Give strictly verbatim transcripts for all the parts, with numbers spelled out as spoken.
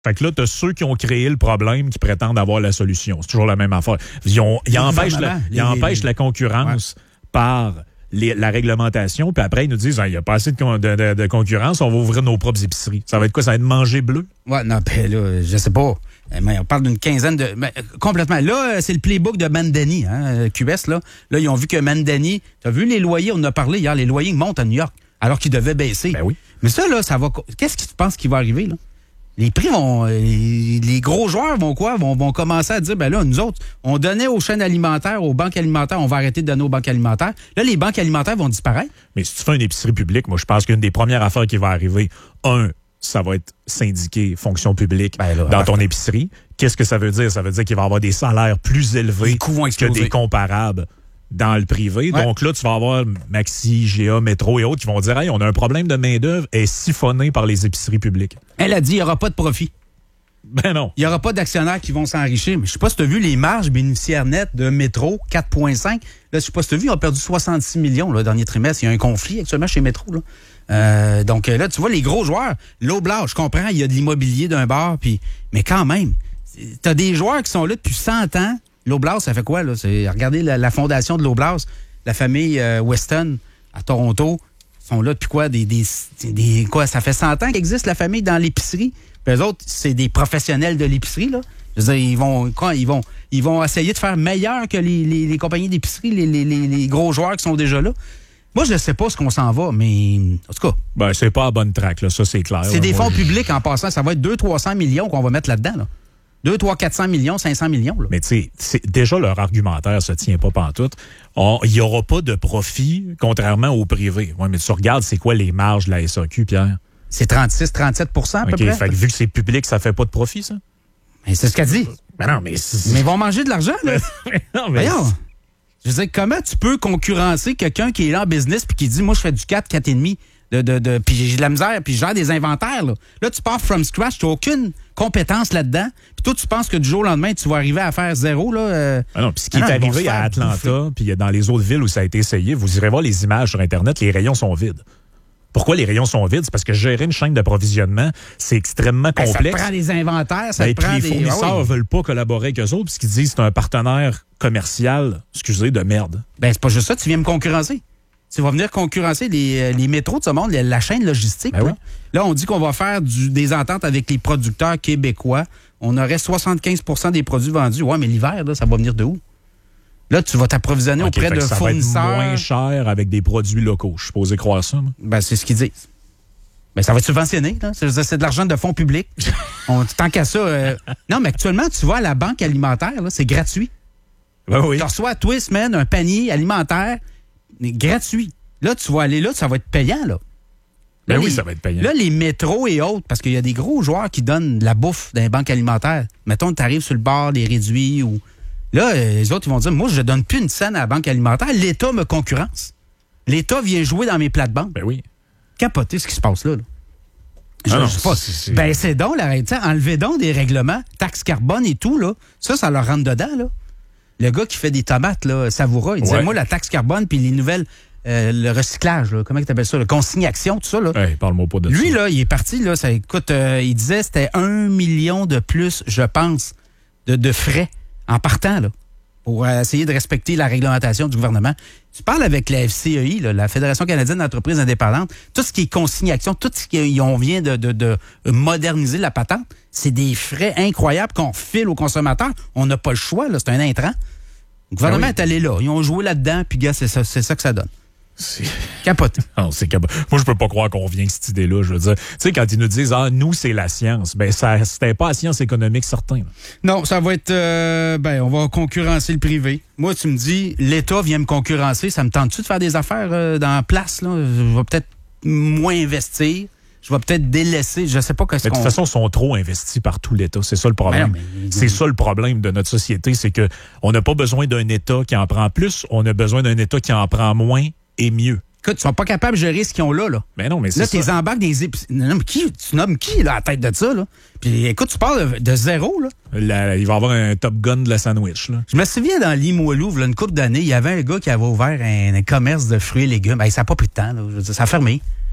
Fait que là, t'as ceux qui ont créé le problème qui prétendent avoir la solution. C'est toujours la même affaire. Ils, ont, ils empêchent, la, ils les, empêchent les, la concurrence ouais. par les, la réglementation, puis après, ils nous disent il ah, n'y a pas assez de, de, de, de concurrence, on va ouvrir nos propres épiceries. Ça va être quoi? Ça va être manger bleu? Ouais, non, ben là, je sais pas. Mais on parle d'une quinzaine de... Ben, complètement. Là, c'est le playbook de Mandani, hein, Q S. Là, là ils ont vu que Mandani... Tu as vu les loyers? On en a parlé hier. Les loyers montent à New York, alors qu'ils devaient baisser. Ben oui. Mais ça, là, ça va... Qu'est-ce que tu penses qui va arriver, là? Les prix vont... Les, les gros joueurs vont quoi? Vont, vont commencer à dire, ben là, nous autres, on donnait aux chaînes alimentaires, aux banques alimentaires, on va arrêter de donner aux banques alimentaires. Là, les banques alimentaires vont disparaître. Mais si tu fais une épicerie publique, moi, je pense qu'une des premières affaires qui va arriver, un, ça va être syndiqué fonction publique ben là, dans ton épicerie. Qu'est-ce que ça veut dire? Ça veut dire qu'il va y avoir des salaires plus élevés que des comparables dans le privé. Ouais. Donc là, tu vas avoir Maxi, G A, Métro et autres qui vont dire « Hey, on a un problème de main-d'œuvre est siphonné par les épiceries publiques. » Elle a dit « Il n'y aura pas de profit. » Ben non. Il n'y aura pas d'actionnaires qui vont s'enrichir. Mais je ne sais pas si tu as vu les marges bénéficiaires nettes de Métro, quatre virgule cinq. Là, je ne sais pas si tu as vu, ils ont perdu soixante-six millions le dernier trimestre. Il y a un conflit actuellement chez Métro. Là. Euh, donc là, tu vois, les gros joueurs, l'Oblast, je comprends, il y a de l'immobilier d'un bar, puis mais quand même, tu as des joueurs qui sont là depuis cent ans. L'Oblast, ça fait quoi, là? C'est, regardez la, la fondation de l'Oblast, la famille euh, Weston à Toronto, sont là depuis quoi? Des, des, des, quoi? Ça fait cent ans qu'existe la famille dans l'épicerie. Puis eux autres, c'est des professionnels de l'épicerie, là. Je veux dire, ils vont, quoi, ils vont, ils vont essayer de faire meilleur que les, les, les compagnies d'épicerie, les, les, les, les gros joueurs qui sont déjà là. Moi, je ne sais pas ce qu'on s'en va, mais en tout cas... Ben, c'est pas à bonne track, là, ça, c'est clair. C'est là, des moi, fonds je... publics en passant. Ça va être deux cents à trois cents millions qu'on va mettre là-dedans, là. deux, trois, quatre cents millions, cinq cents millions. Là. Mais tu sais, déjà, leur argumentaire se tient pas pantoute. Il n'y aura pas de profit, contrairement au privé. Oui, mais tu regardes, c'est quoi les marges de la S A Q, Pierre? C'est trente-six à trente-sept pour cent à peu okay, près. Fait que vu que c'est public, ça fait pas de profit, ça? Mais c'est ce qu'elle dit. Mais non, mais... Mais ils vont manger de l'argent, là. non, mais... Voyons. Je veux dire, comment tu peux concurrencer quelqu'un qui est là en business puis qui dit, moi, je fais du quatre, quatre virgule cinq de, de, de, puis j'ai de la misère, puis je gère des inventaires, là. Là, tu pars from scratch, tu n'as aucune compétence là-dedans. Puis toi, tu penses que du jour au lendemain, tu vas arriver à faire zéro, là. Euh... Ah non, puis ce qui ah est non, arrivé à Atlanta, puis dans les autres villes où ça a été essayé, vous irez voir les images sur Internet, les rayons sont vides. Pourquoi les rayons sont vides? C'est parce que gérer une chaîne d'approvisionnement, c'est extrêmement ben, complexe. Ça te prend des inventaires, ça ben, te prend les des... fournisseurs ah oui. veulent pas collaborer avec eux autres puisqu'ils disent que c'est un partenaire commercial, excusez, de merde. Ben, c'est pas juste ça, tu viens me concurrencer. Tu vas venir concurrencer les, les métros de ce monde, la chaîne logistique. Ben là. Oui. là, on dit qu'on va faire du, des ententes avec les producteurs québécois. On aurait soixante-quinze pour cent des produits vendus. Ouais, mais l'hiver, là, ça va venir de où? Là, tu vas t'approvisionner okay, auprès de ça fournisseurs. Ça va être moins cher avec des produits locaux. Je suis supposé croire ça. Moi. Ben, c'est ce qu'ils disent. Ben, ça va être subventionné. Là. C'est, c'est de l'argent de fonds publics. On, tant qu'à ça... Euh... Non, mais actuellement, tu vas à la banque alimentaire, là, c'est gratuit. Ben oui. Tu reçois à tous les semaines un panier alimentaire gratuit. Là, tu vas aller là, ça va être payant, là. Ben là, oui, les, ça va être payant. Là, les métros et autres, parce qu'il y a des gros joueurs qui donnent de la bouffe dans les banques alimentaires. Mettons, tu arrives sur le bord des réduits ou... Là, les autres, ils vont dire, moi, je donne plus une scène à la banque alimentaire. L'État me concurrence. L'État vient jouer dans mes plates-bandes. Ben oui. Capoter ce qui se passe là. là. Je, ah non, je sais pas. C'est, c'est... Ben, c'est donc, la réalité. Enlevez donc des règlements, taxes carbone et tout, là. Ça, ça leur rentre dedans, là. Le gars qui fait des tomates, là, Savoura, il disait, ouais. moi, la taxe carbone puis les nouvelles, euh, le recyclage, là, comment tu appelles ça, le consignation, tout ça, là. Hey, parle-moi pas de Lui, ça. là, il est parti, là, ça écoute, euh, il disait c'était un million de plus, je pense, de, de frais en partant, là, pour euh, essayer de respecter la réglementation du gouvernement. Tu parles avec la F C E I, là, la Fédération canadienne d'entreprises indépendantes, tout ce qui est consignation, tout ce qu'on vient de, de, de moderniser la patente, c'est des frais incroyables qu'on file aux consommateurs. On n'a pas le choix, là, c'est un intrant. Le gouvernement ah oui. est allé là. Ils ont joué là-dedans, puis gars, c'est ça, c'est ça que ça donne. C'est... Capote. Non, c'est capote. Moi, je peux pas croire qu'on vient avec cette idée-là. Je veux dire, tu sais, quand ils nous disent, ah, nous, c'est la science, ben, ça, c'était pas la science économique, certain. Là. Non, ça va être, euh, ben, on va concurrencer le privé. Moi, tu me dis, l'État vient me concurrencer, ça me tente-tu de faire des affaires euh, dans la place, là? Je vais peut-être moins investir. Je vais peut-être délaisser, je sais pas qu'est-ce mais qu'on... De toute façon, ils sont trop investis par tout l'État. C'est ça le problème. Mais non, mais... C'est ça le problème de notre société, c'est que on n'a pas besoin d'un État qui en prend plus, on a besoin d'un État qui en prend moins et mieux. Écoute, ils sont pas capables de gérer ce qu'ils ont là, là. Mais non, mais c'est là, ça. Là, t'es embarques des épiceries. Non, mais qui, tu nommes qui, là, à la tête de ça, là? Puis écoute, tu parles de, de zéro, là. La, il va y avoir un Top Gun de la sandwich, là. Je me souviens, dans Limoilou, là, une couple d'années, il y avait un gars qui avait ouvert un, un commerce de fruits et légumes. Ben, ça n'a pas pris de temps, là. Je veux dire, ça a fermé.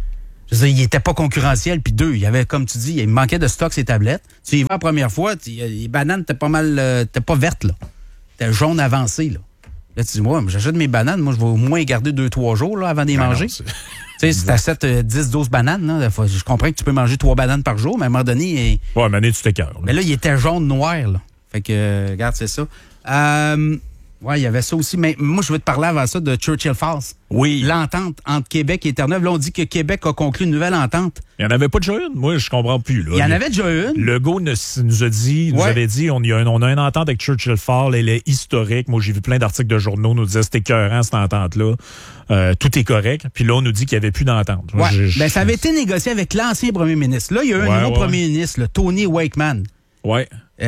Je veux dire, il était pas concurrentiel. Puis deux, il y avait, comme tu dis, il manquait de stock ces tablettes. Tu y vas la première fois, tu, les bananes étaient pas mal, euh, t'étais pas vertes, là. T'étais jaune avancé, là. Là, tu dis, moi, j'achète mes bananes, moi, je vais au moins garder deux, trois jours, là, avant de les ben manger. Tu sais, si t'achètes euh, dix, douze bananes, là, je comprends que tu peux manger trois bananes par jour, mais à un moment donné... Et... Ouais, à un moment donné, tu t'écœures. Mais là, il était jaune-noir, là. Fait que, euh, regarde, c'est ça. Euh... Oui, il y avait ça aussi. Mais moi, je veux te parler avant ça de Churchill Falls. Oui. L'entente entre Québec et Terre-Neuve. Là, on dit que Québec a conclu une nouvelle entente. Il n'y en avait pas déjà une? Moi, je comprends plus. Là. Il y en avait déjà une. Legault nous, nous a dit, nous ouais. avait dit, on, y a, on a une entente avec Churchill Falls, elle est historique. Moi, j'ai vu plein d'articles de journaux nous disaient c'était écœurant, cette entente-là. Euh, tout est correct. Puis là, on nous dit qu'il n'y avait plus d'entente. Ouais. Je, je, ben, ça avait été négocié avec l'ancien premier ministre. Là, il y a eu ouais, un nouveau ouais. premier ministre, le Tony Wakeham. Oui.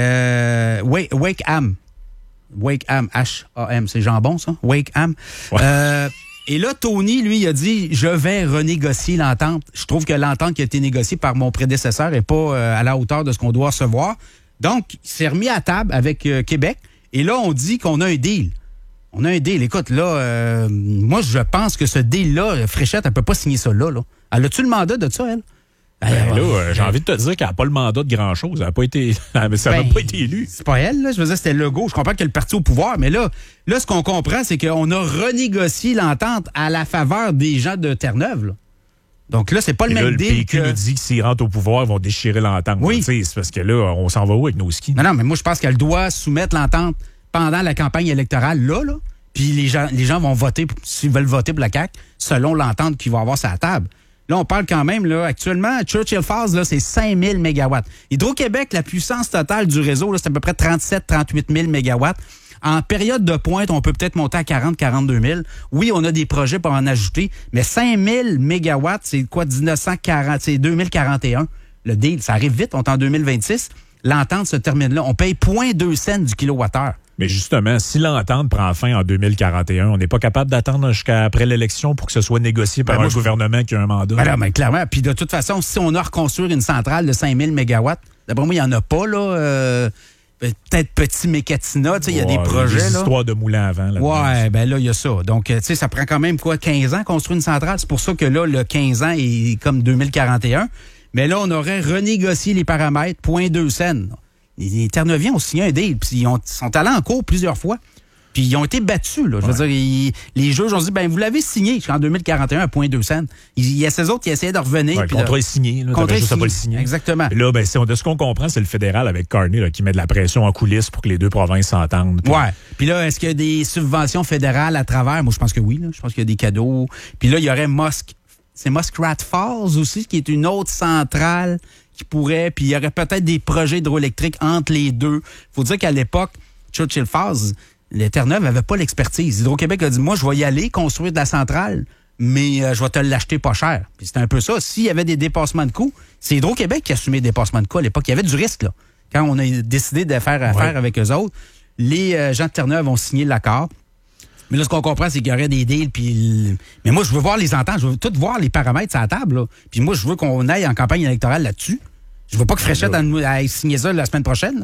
Euh, Wake, Wakeham. Wakeham, H A M, c'est jambon, ça? Wakeham. Ouais. Euh, et là, Tony, lui, il a dit, je vais renégocier l'entente. Je trouve que l'entente qui a été négociée par mon prédécesseur n'est pas euh, à la hauteur de ce qu'on doit recevoir. Donc, il s'est remis à table avec euh, Québec. Et là, on dit qu'on a un deal. On a un deal. Écoute, là, euh, moi, je pense que ce deal-là, Fréchette, elle peut pas signer ça là. là. Elle a-tu le mandat de ça, elle? Ben là, euh, j'ai envie de te dire qu'elle n'a pas le mandat de grand-chose. Elle n'a pas été, ça n'a ben, pas été élu. C'est pas elle, là. Je veux dire, c'était Legault. Je comprends qu'il y a le parti au pouvoir, mais là, là, ce qu'on comprend, c'est qu'on a renégocié l'entente à la faveur des gens de Terre-Neuve, là. Donc là, c'est pas le Et même là, deal. Le P Q que... nous dit que s'ils rentrent au pouvoir, ils vont déchirer l'entente. Oui. C'est parce que là, on s'en va où avec nos skis? Non, non, mais moi, je pense qu'elle doit soumettre l'entente pendant la campagne électorale, là, là. Puis les gens, les gens vont voter, s'ils veulent voter pour la C A Q, selon l'entente qu'ils vont avoir sur la table. Là, on parle quand même, là, actuellement, Churchill Falls, là, c'est cinq mille mégawatts. Hydro-Québec, la puissance totale du réseau, là, c'est à peu près trente-sept à trente-huit mille mégawatts. En période de pointe, on peut peut-être monter à quarante à quarante-deux mille. Oui, on a des projets pour en ajouter, mais cinq mille mégawatts, c'est quoi, dix-neuf cent quarante, c'est deux mille quarante et un. Le deal, ça arrive vite, on est en deux mille vingt-six. L'entente se termine là. On paye zéro virgule deux cents du kilowattheure. Mais justement, si l'entente prend fin en deux mille quarante et un, on n'est pas capable d'attendre jusqu'à après l'élection pour que ce soit négocié par ben un moi, gouvernement qui a un mandat. Ben là, ben clairement. Puis de toute façon, si on a à reconstruire une centrale de cinq mille mégawatts, d'après moi, il n'y en a pas, là. Euh, peut-être petit Mécatina, tu sais, il y a des projets. Des là. histoires de moulins à vent. Là ouais, ben là, il y a ça. Donc, tu sais, ça prend quand même, quoi, quinze ans construire une centrale. C'est pour ça que là, le quinze ans est comme deux mille quarante et un. Mais là, on aurait renégocié les paramètres, zéro virgule deux cents. Les Terre-Neuviens ont signé un deal, puis ils ont, sont allés en cours plusieurs fois. Puis ils ont été battus, là. Je veux ouais. dire, ils, les juges ont dit, ben vous l'avez signé en deux mille quarante et un à zéro virgule deux cents. Il y a ces autres qui essayaient de revenir. Ouais, le contrat est signé. Le contrat est juste à signé. pas le signer. Exactement. Et là, ben, c'est, de ce qu'on comprend, c'est le fédéral avec Carney là, qui met de la pression en coulisses pour que les deux provinces s'entendent. Puis... Ouais. Puis là, est-ce qu'il y a des subventions fédérales à travers? Moi, je pense que oui. Là. Je pense qu'il y a des cadeaux. Puis là, il y aurait Musk. C'est Muskrat Falls aussi, qui est une autre centrale qui pourrait, puis il y aurait peut-être des projets hydroélectriques entre les deux. Faut dire qu'à l'époque, Churchill Falls, les Terre-Neuve n'avaient pas l'expertise. Hydro-Québec a dit, moi, je vais y aller construire de la centrale, mais euh, je vais te l'acheter pas cher. Puis c'était un peu ça. S'il y avait des dépassements de coûts, c'est Hydro-Québec qui assumait les dépassements de coûts à l'époque. Il y avait du risque, là. Quand on a décidé de faire affaire ouais. avec eux autres, les euh, gens de Terre-Neuve ont signé l'accord. Mais là, ce qu'on comprend, c'est qu'il y aurait des deals. Puis, mais moi, je veux voir les ententes. Je veux tout voir les paramètres sur la table. Là. Puis moi, je veux qu'on aille en campagne électorale là-dessus. Je veux pas que Fréchette aille signer ça la semaine prochaine. Là.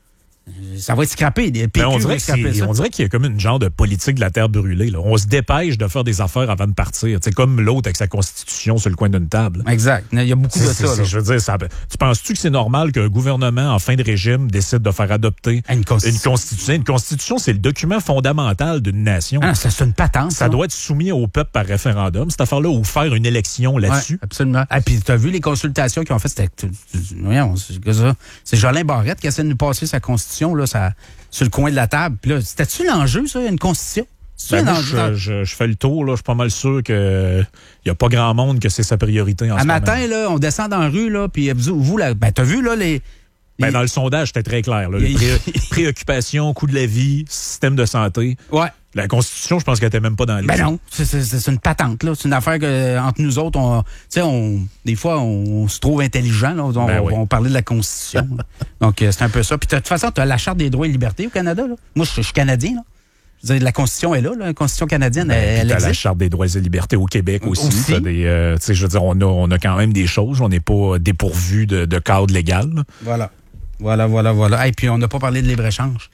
Ça va être scrappé. Des P Q on dirait, ça. on dirait qu'il y a comme une genre de politique de la terre brûlée. Là. On se dépêche de faire des affaires avant de partir. C'est comme l'autre avec sa constitution sur le coin d'une table. Exact. Il y a beaucoup c'est, de ça. Là. Je veux dire, ça, tu penses-tu que c'est normal qu'un gouvernement en fin de régime décide de faire adopter une constitution? Une constitution, une constitution c'est le document fondamental d'une nation. Ah, ça, c'est une patente. Ça, ça doit être soumis au peuple par référendum, cette affaire-là, ou faire une élection là-dessus. Ouais, absolument. Et ah, puis, tu as vu les consultations qu'ils ont faites? C'était, voyons, c'est, ça. c'est Jolin Barrette qui essaie de nous passer sa constitution, là, ça... sur le coin de la table. Puis là, c'était-tu l'enjeu, ça, une constitution? Ben moi, je, je, je fais le tour, là. Je suis pas mal sûr qu'il n'y a pas grand monde que c'est sa priorité en à ce matin, moment. là, on descend dans la rue, là, puis vous, vous là, ben, t'as vu, là, les... Ben, les... dans le sondage, c'était très clair, là. Les pré- préoccupations, coût de la vie, système de santé. Ouais. La Constitution, je pense qu'elle n'était même pas dans la liste. Ben non, c'est, c'est, c'est une patente, là. C'est une affaire que, entre nous autres, on, tu sais, on, des fois, on, on se trouve intelligent, là. On, ben on, oui. on parlait de la Constitution. Donc, euh, c'est un peu ça. Puis, de toute façon, tu as la Charte des droits et libertés au Canada, là. Moi, je suis Canadien, là. Je veux dire, la Constitution est là, là. La Constitution canadienne, ben, elle, elle existe. La Charte des droits et libertés au Québec aussi. aussi. T'as des, euh, tu sais, je veux dire, on a, on a quand même des choses. On n'est pas dépourvu de, de cadre légal. Là. Voilà. Voilà, voilà, voilà. Et puis, on n'a pas parlé de libre-échange.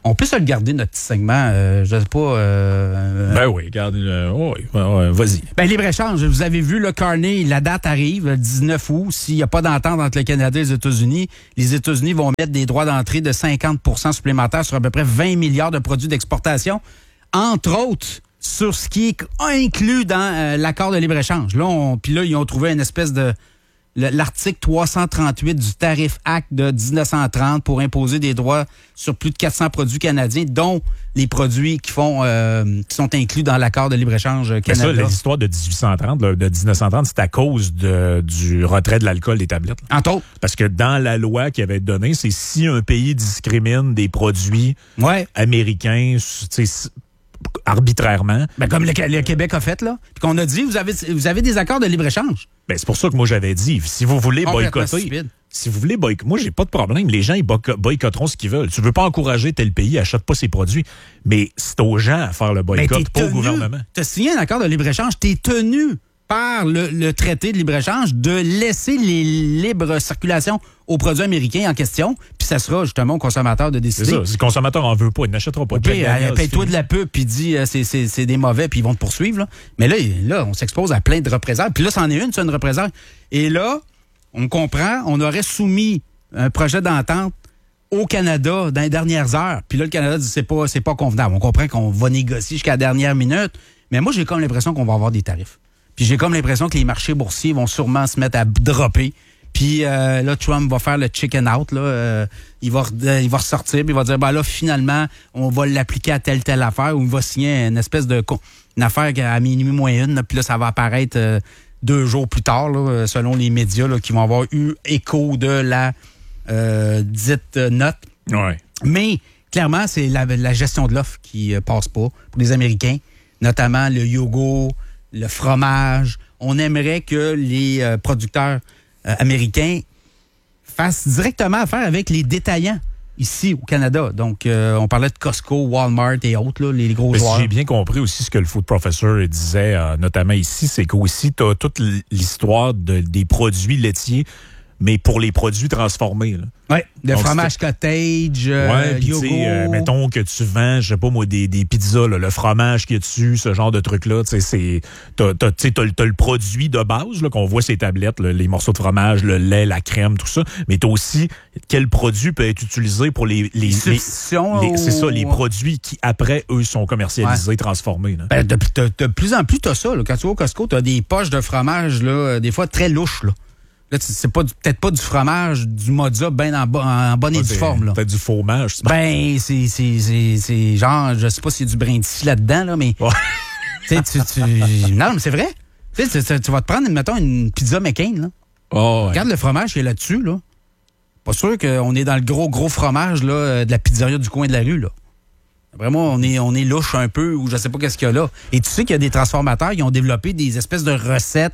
On peut se le garder, notre petit segment. Euh, je sais pas... Euh, ben oui, garde, euh, oh, oui, ouais, vas-y. Ben, libre-échange, vous avez vu, le Carney, la date arrive, le dix-neuf août. S'il n'y a pas d'entente entre le Canada et les États-Unis, les États-Unis vont mettre des droits d'entrée de cinquante pour cent supplémentaires sur à peu près vingt milliards de produits d'exportation, entre autres sur ce qui est inclus dans euh, l'accord de libre-échange. Là, on, puis là, ils ont trouvé une espèce de... l'article trois cent trente-huit du Tariff Act de dix-neuf cent trente pour imposer des droits sur plus de quatre cents produits canadiens, dont les produits qui font euh, qui sont inclus dans l'accord de libre-échange Canada. Mais ça, l'histoire de dix-huit cent trente, là, de dix-neuf cent trente, c'est à cause de, du retrait de l'alcool des tablettes. Là. Entre autres. Parce que dans la loi qui avait été donnée, c'est si un pays discrimine des produits ouais. américains, tu sais, arbitrairement. Ben, comme le, le Québec a fait, là. Puis qu'on a dit, vous avez, vous avez des accords de libre-échange. Ben, c'est pour ça que moi, j'avais dit, si vous voulez boycotter, si vous voulez boycotter, moi, j'ai pas de problème. Les gens, ils boycotteront ce qu'ils veulent. Tu veux pas encourager tel pays, achète pas ses produits. Mais c'est aux gens à faire le boycott, ben, pas tenu, au gouvernement. Tu as signé un accord de libre-échange, tu es tenu par le, le traité de libre-échange de laisser les libres circulations aux produits américains en question, puis ça sera justement au consommateur de décider. C'est ça, si le consommateur en veut pas, il n'achètera pas. Puis, euh, paye-toi de la pub, puis dis euh, c'est, c'est, c'est des mauvais, puis ils vont te poursuivre. Là. Mais là, là, on s'expose à plein de représailles. Puis là, c'en est une, c'est une représaille. Et là, on comprend, on aurait soumis un projet d'entente au Canada dans les dernières heures. Puis là, le Canada dit c'est pas, c'est pas convenable. On comprend qu'on va négocier jusqu'à la dernière minute. Mais moi, j'ai comme l'impression qu'on va avoir des tarifs. Puis j'ai comme l'impression que les marchés boursiers vont sûrement se mettre à dropper. Puis euh, là, Trump va faire le chicken out. Là, euh, il va euh, il va ressortir, puis il va dire, ben là, finalement, on va l'appliquer à telle, telle affaire, ou il va signer une espèce de... une affaire à minuit moins une, puis là, ça va apparaître euh, deux jours plus tard, là, selon les médias là, qui vont avoir eu écho de la euh, dite note. Ouais. Mais, clairement, c'est la, la gestion de l'offre qui euh, passe pas pour les Américains, notamment le yogourt, le fromage. On aimerait que les euh, producteurs euh, américains fassent directement affaire avec les détaillants ici au Canada. Donc, euh, on parlait de Costco, Walmart et autres, là, les, les gros Mais joueurs. Si j'ai bien compris aussi ce que le Food Professor disait, euh, notamment ici, c'est qu'aussi, tu as toute l'histoire de, des produits laitiers, mais pour les produits transformés. Oui, le Donc, fromage cottage, euh, ouais, yogourt. Euh, mettons que tu vends, je sais pas moi, des, des pizzas, là, le fromage qui est dessus, ce genre de truc-là, tu sais, c'est... T'as, t'as, t'as, t'as le produit de base, là, qu'on voit ces tablettes, là, les morceaux de fromage, le lait, la crème, tout ça, mais t'as aussi quel produit peut être utilisé pour les... les, les, les c'est ça, les produits qui, après, eux, sont commercialisés, ouais. transformés. Là. Ben, de, de, de plus en plus, t'as ça. Là. Quand tu vas au Costco, t'as des poches de fromage, là, des fois très louches, là. Là, c'est pas peut-être pas du fromage, du mozza bien en, en bonne et due forme. Là. Peut-être du fromage. Ben, c'est, c'est, c'est, c'est genre, je sais pas s'il y a du brin de scie là-dedans, là, mais... Ouais. tu, tu, non, mais c'est vrai. Tu sais, tu vas te prendre, mettons, une pizza McCain, là. Oh, ouais. Regarde le fromage qui est là-dessus, là. Pas sûr qu'on est dans le gros, gros fromage là, de la pizzeria du coin de la rue, là. Vraiment, on est, on est louche un peu, ou je sais pas qu'est-ce qu'il y a là. Et tu sais qu'il y a des transformateurs qui ont développé des espèces de recettes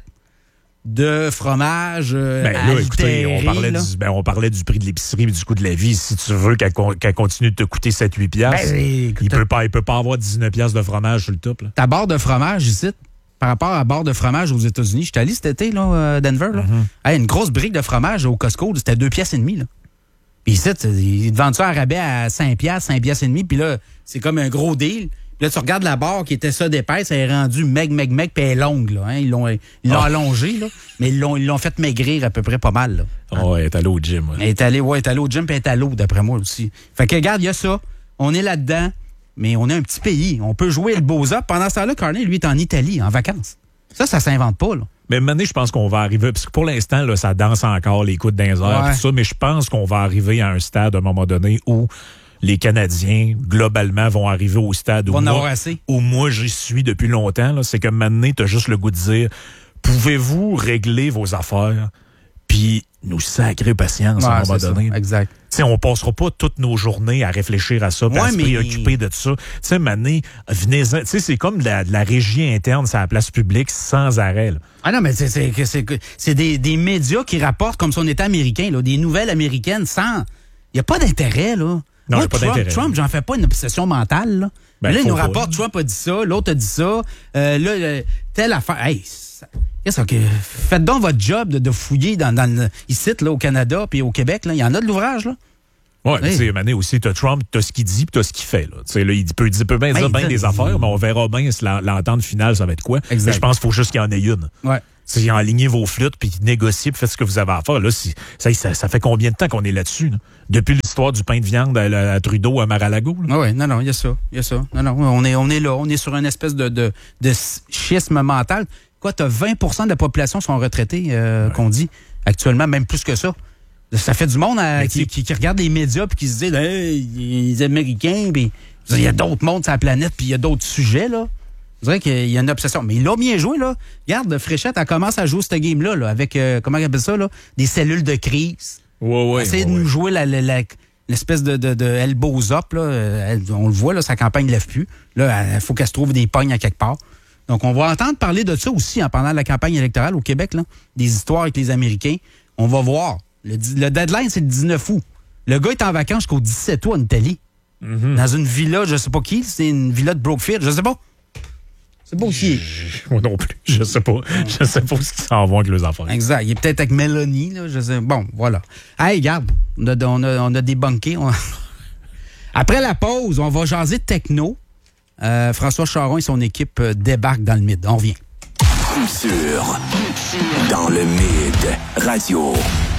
de fromage euh, ben, là, altéré, écoutez, on parlait, là. Du, ben, on parlait du prix de l'épicerie et du coût de la vie. Si tu veux qu'elle, qu'elle continue de te coûter sept à huit piastres, ben, il peut pas, il peut pas avoir dix-neuf piastres de fromage sur le top. Là. Ta barre de fromage ici, par rapport à la barre de fromage aux États-Unis, je suis allé cet été, là, à Denver, là. Mm-hmm. Hey, une grosse brique de fromage au Costco, c'était deux piastres et demi, là. Puis ici, ils te vendent ça à rabais à cinq piastres, cinq piastres et demi, puis là, c'est comme un gros deal. Là, tu regardes la barre qui était ça d'épaisse, elle est rendue meg, meg, meg, puis elle est longue. Là, hein. Ils l'ont, ils l'ont oh. allongée, là, mais ils l'ont, ils l'ont fait maigrir à peu près pas mal. Là. Hein. Oh, elle est allée au gym. Ouais. Elle est allée, ouais, elle est allée au gym, puis elle est à l'eau, d'après moi aussi. Fait que regarde, il y a ça. On est là-dedans, mais on est un petit pays. On peut jouer le beaux-arts. Pendant ce temps-là, Carney, lui, est en Italie, en vacances. Ça, ça s'invente pas, là. Mais maintenant, je pense qu'on va arriver, parce que pour l'instant, là, ça danse encore les coudes d'un heure, ouais. tout ça, mais je pense qu'on va arriver à un stade, à un moment donné, où les Canadiens, globalement, vont arriver au stade où, moi, où moi, j'y suis depuis longtemps. Là, c'est que maintenant, tu as juste le goût de dire, pouvez-vous régler vos affaires, puis nous sacrer patience ouais, à un moment donné. Ça, exact. T'sais, on passera pas toutes nos journées à réfléchir à ça, puis ouais, à se mais... préoccuper de ça. Tu sais, Mané, venez-en. Tu sais, c'est comme de la, de la régie interne sur la place publique sans arrêt. Là. Ah non, mais c'est, c'est, c'est, c'est des, des médias qui rapportent comme si on était américain, là, des nouvelles américaines sans... Il n'y a pas d'intérêt, là. Non, Moi, pas Trump, d'intérêt. Trump, j'en fais pas une obsession mentale. Là, ben, mais là, il nous rapporte, Trump a dit ça, l'autre a dit ça, euh, là, euh, telle affaire. Hey, ça, ça, okay. Faites donc votre job de, de fouiller dans, dans le, ici, là, au Canada puis au Québec. Là. Il y en a de l'ouvrage. Là. Oui, oui. Tu sais, Mané aussi, t'as Trump, t'as ce qu'il dit, puis t'as ce qu'il fait. Là. Là, il peut, il peut bien dire bien des affaires, mais on verra bien si l'entente finale, ça va être quoi. Je pense qu'il faut juste qu'il y en ait une. Ouais. C'est aligner vos flûtes, puis négocier, puis faites ce que vous avez à faire. Là, si, ça, ça, ça fait combien de temps qu'on est là-dessus? Là? Depuis l'histoire du pain de viande à, à, à Trudeau, à Mar-a-Lago? Ah oui, non, non, il y a ça. Il y a ça. Non, non, on est, on est là. On est sur une espèce de, de, de schisme mental. Quoi, t'as vingt pour cent de la population sont retraités, euh, ouais. qu'on dit, actuellement, même plus que ça. Ça fait du monde à, qui, qui, qui regarde les médias puis qui se dit hey, les Américains, puis il y a d'autres mondes sur la planète, puis il y a d'autres sujets, là. Je dirais qu'il y a une obsession. Mais il a bien joué, là. Regarde, Fréchette, elle commence à jouer cette game-là, là, avec, euh, comment on appelle ça, là? Des cellules de crise. Ouais, ouais. Essayer ouais, de nous ouais. jouer la, la, la, l'espèce de, de, de elbows up, là. Elle, on le voit, là, sa campagne ne lève plus. Là, il faut qu'elle se trouve des pognes à quelque part. Donc, on va entendre parler de ça aussi hein, pendant la campagne électorale au Québec, là. Des histoires avec les Américains. On va voir. Le, le deadline, c'est le dix-neuf août. Le gars est en vacances jusqu'au dix-sept août en Italie. Mm-hmm. Dans une villa, je sais pas qui. C'est une villa de Brookfield, je sais pas. C'est beau aussi. Moi non plus. Je sais pas. Je sais pas ce qu'ils s'en vont avec les enfants. Exact. Il est peut-être avec Mélanie, là. Je sais. Bon, voilà. Hey, regarde. On a, on a, on a débunké. On... Après la pause, on va jaser de techno. Euh, François Charon et son équipe euh, débarquent dans le mid. On revient. Coup sûr. Dans le mid. Radio.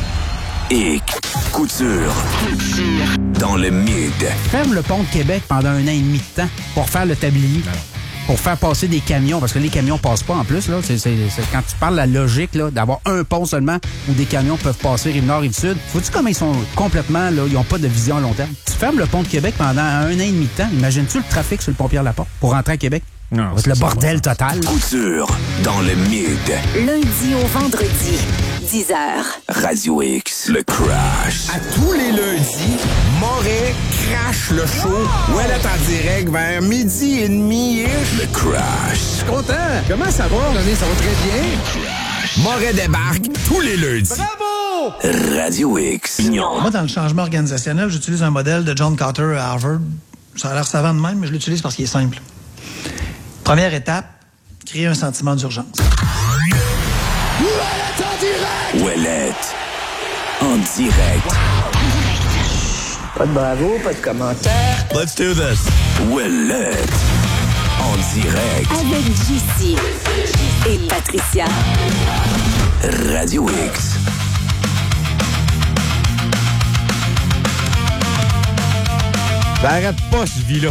Et couture. Dans le mid. Ferme le pont de Québec pendant un an et demi de temps pour faire le tablier. Non. Pour faire passer des camions, parce que les camions passent pas en plus. Là. C'est, c'est, c'est quand tu parles de la logique là, d'avoir un pont seulement où des camions peuvent passer rive-nord, rive-sud, vois-tu comment ils sont complètement, là, ils n'ont pas de vision à long terme? Tu fermes le pont de Québec pendant un an et demi de temps, imagines-tu le trafic sur le pont Pierre-Laporte pour rentrer à Québec? Non, c'est le bordel total. Couture dans le mid. Lundi au vendredi, dix heures. Radio X, le crash. À tous les lundis, Moret crash le show. Ouais, là, en direct vers midi et demi-ish. Le crash. Je suis content. Comment ça va? René, ça va très bien. Moret débarque tous les lundis. Bravo! Radio X. Moi, dans le changement organisationnel, j'utilise un modèle de John Carter à Harvard. Ça a l'air savant de même, mais je l'utilise parce qu'il est simple. Première étape, créer un sentiment d'urgence. Ouellette en direct! Ouellette en direct. Pas de bravo, pas de commentaire. Let's do this. Ouellette en direct. Avec J C et Patricia. Radio X. Ça arrête pas, ce vie-là.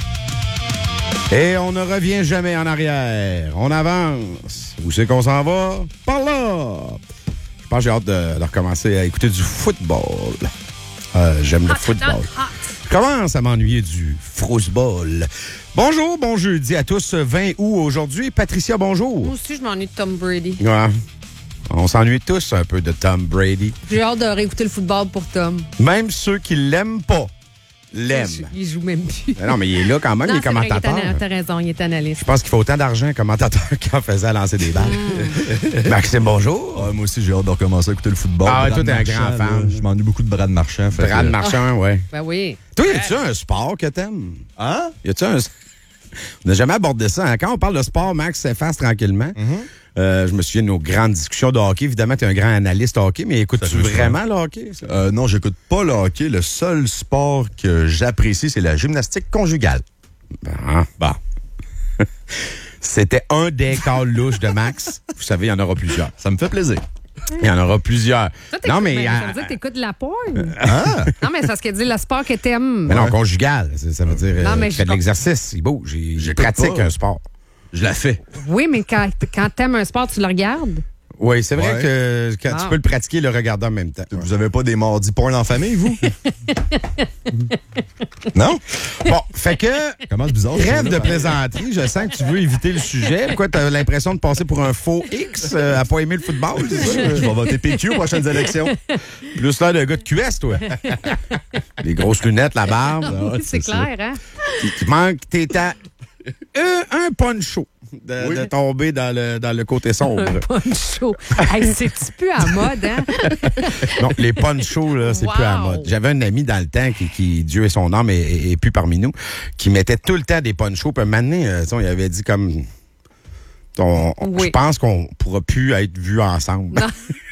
Et on ne revient jamais en arrière. On avance. Où c'est qu'on s'en va? Par là! Je pense que j'ai hâte de, de recommencer à écouter du football. Euh, j'aime le football. Je commence à m'ennuyer du football. Bonjour, bon jeudi à tous. vingt août aujourd'hui. Patricia, bonjour. Moi aussi, je m'ennuie de Tom Brady. Ouais. On s'ennuie tous un peu de Tom Brady. J'ai hâte de réécouter le football pour Tom. Même ceux qui l'aiment pas. L'aime. Il joue même plus. Non, mais il est là quand même, non, il est commentateur. Vrai, t'as raison, il est analyste. Je pense qu'il faut autant d'argent commentateur qu'en faisait à lancer des balles. Mm. Maxime, bonjour. Ah, moi aussi, j'ai hâte de recommencer à écécouter le football. Ah, Brad toi, t'es un Marchand, grand fan. Là, je m'ennuie beaucoup de Brad Marchand. Fait Brad que... Marchand, ah. oui. Ben oui. Toi, y a-tu un sport que t'aimes? Hein? Y a-tu un... On n'a jamais abordé ça. Hein? Quand on parle de sport, Max s'efface tranquillement. Mm-hmm. Euh, je me souviens de nos grandes discussions de hockey. Évidemment, tu es un grand analyste hockey, mais écoutes-tu vraiment le hockey? Euh, non, j'écoute pas le hockey. Le seul sport que j'apprécie, c'est la gymnastique conjugale. Bon. bon. C'était un des cas louches de Max. Vous savez, il y en aura plusieurs. Ça me fait plaisir. Il y en aura plusieurs. Toi, non, mais. mais euh, ça veut dire que t'écoutes de la porn. Ah! Non, mais c'est parce qu'elle dit le sport que t'aimes. Mais non, conjugal. Ça, ça veut dire. Non, mais euh, tu fais de l'exercice. Il bouge. Il pratique un sport. Je la fais. Oui, mais quand, quand t'aimes un sport, tu le regardes. Oui, c'est vrai ouais. que quand ah. tu peux le pratiquer et le regarder en même temps. Vous avez pas des mardis porn en famille, vous? Non? Bon, fait que... Comment c'est bizarre? Trêve de plaisanterie. Je sens que tu veux éviter le sujet. Pourquoi tu as l'impression de passer pour un faux X euh, à pas aimer le football? Je vais voter P Q aux prochaines élections. Plus l'air d'un gars de Q S, toi. Les grosses lunettes, la barbe. Oui, c'est, c'est clair, hein? Qui, qui manque, t'es à un, un poncho. De, oui. de tomber dans le, dans le côté sombre. Un poncho. Hey, c'est-tu plus à mode, hein? Non, les ponchos, là, c'est wow. plus à mode. J'avais un ami dans le temps qui, qui Dieu et son âme, est, est plus parmi nous, qui mettait tout le temps des ponchos. Puis un moment donné, euh, il avait dit comme... On, oui. Je pense qu'on pourra plus être vus ensemble.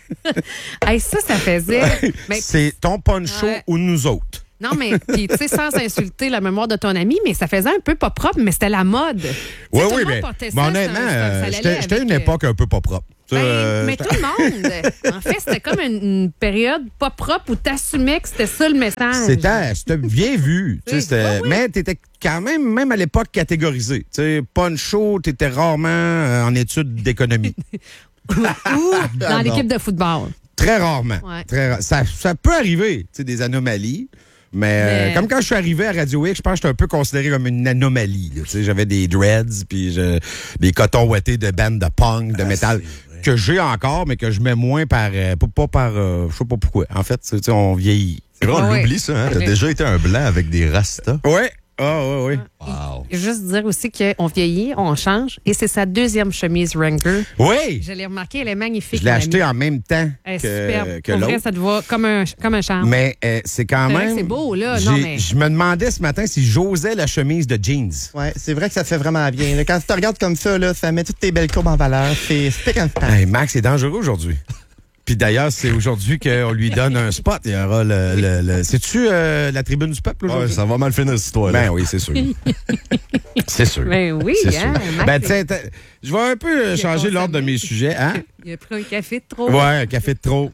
Hey, ça, ça faisait... Mais- C'est ton poncho Ouais. ou nous autres. Non, mais puis tu sais, sans insulter la mémoire de ton ami, mais ça faisait un peu pas propre, mais c'était la mode. Tu sais, Oui, tout le oui, monde mais, portait mais ça, honnêtement, ça- ça- ça euh, allait j'étais j'étais à une avec, époque un peu pas propre. Ça, Ben, euh, mais tout le monde. En fait, c'était comme une, une période pas propre où t'assumais que c'était ça le message. C'était c'était bien vu. tu sais, Oui, c'était- oui, oui. Mais t'étais quand même, même à l'époque, catégorisé. Tu sais, poncho, t'étais rarement euh, en études d'économie. Ou dans non. l'équipe de football. Très rarement. Ouais. Très ra- ça, ça peut arriver, tu sais, des anomalies. Mais, euh, Mais- comme quand je suis arrivé à Radio X, je pense que j'étais un peu considéré comme une anomalie. là. Tu sais, j'avais des dreads, puis je- des cotons ouettés de bandes de punk, de métal, que j'ai encore, mais que je mets moins par... euh, pas, pas par... euh, je sais pas pourquoi. En fait, tu sais, on vieillit. C'est vrai, on Ah ouais. l'oublie, ça. Hein? T'as Ouais. déjà été un blanc avec des rastas. Ouais. Ah, ouais, ouais. Wow. Juste dire aussi qu'on vieillit, on change, et c'est sa deuxième chemise Wrangler. Oui! Je l'ai remarqué, elle est magnifique. Je l'ai mon acheté ami. en même temps Elle est que, superbe. que Pour vrai, l'autre. ça te va comme un, comme un charme. Mais euh, c'est quand C'est vrai même... que c'est beau, là. J'ai- Non, mais- Je me demandais ce matin si j'osais la chemise de jeans. Ouais, c'est vrai que ça fait vraiment bien. là. Quand tu te regardes comme ça, là, ça met toutes tes belles courbes en valeur. C'est c'est comme ça. Hey, Max, c'est dangereux aujourd'hui. Puis d'ailleurs, c'est aujourd'hui qu'on lui donne un spot. Il y aura le... le, le- C'est-tu euh, la tribune du peuple Ouais, aujourd'hui? ça va mal finir cette histoire-là. Ben oui, c'est sûr. c'est sûr. Ben oui, C'est hein, sûr. Max, Ben, c'est- tu sais, t'as- je vais un peu euh, Il a changer l'ordre de consommé. mes sujets. Hein? Il a pris un café de trop. Ouais, un café de trop.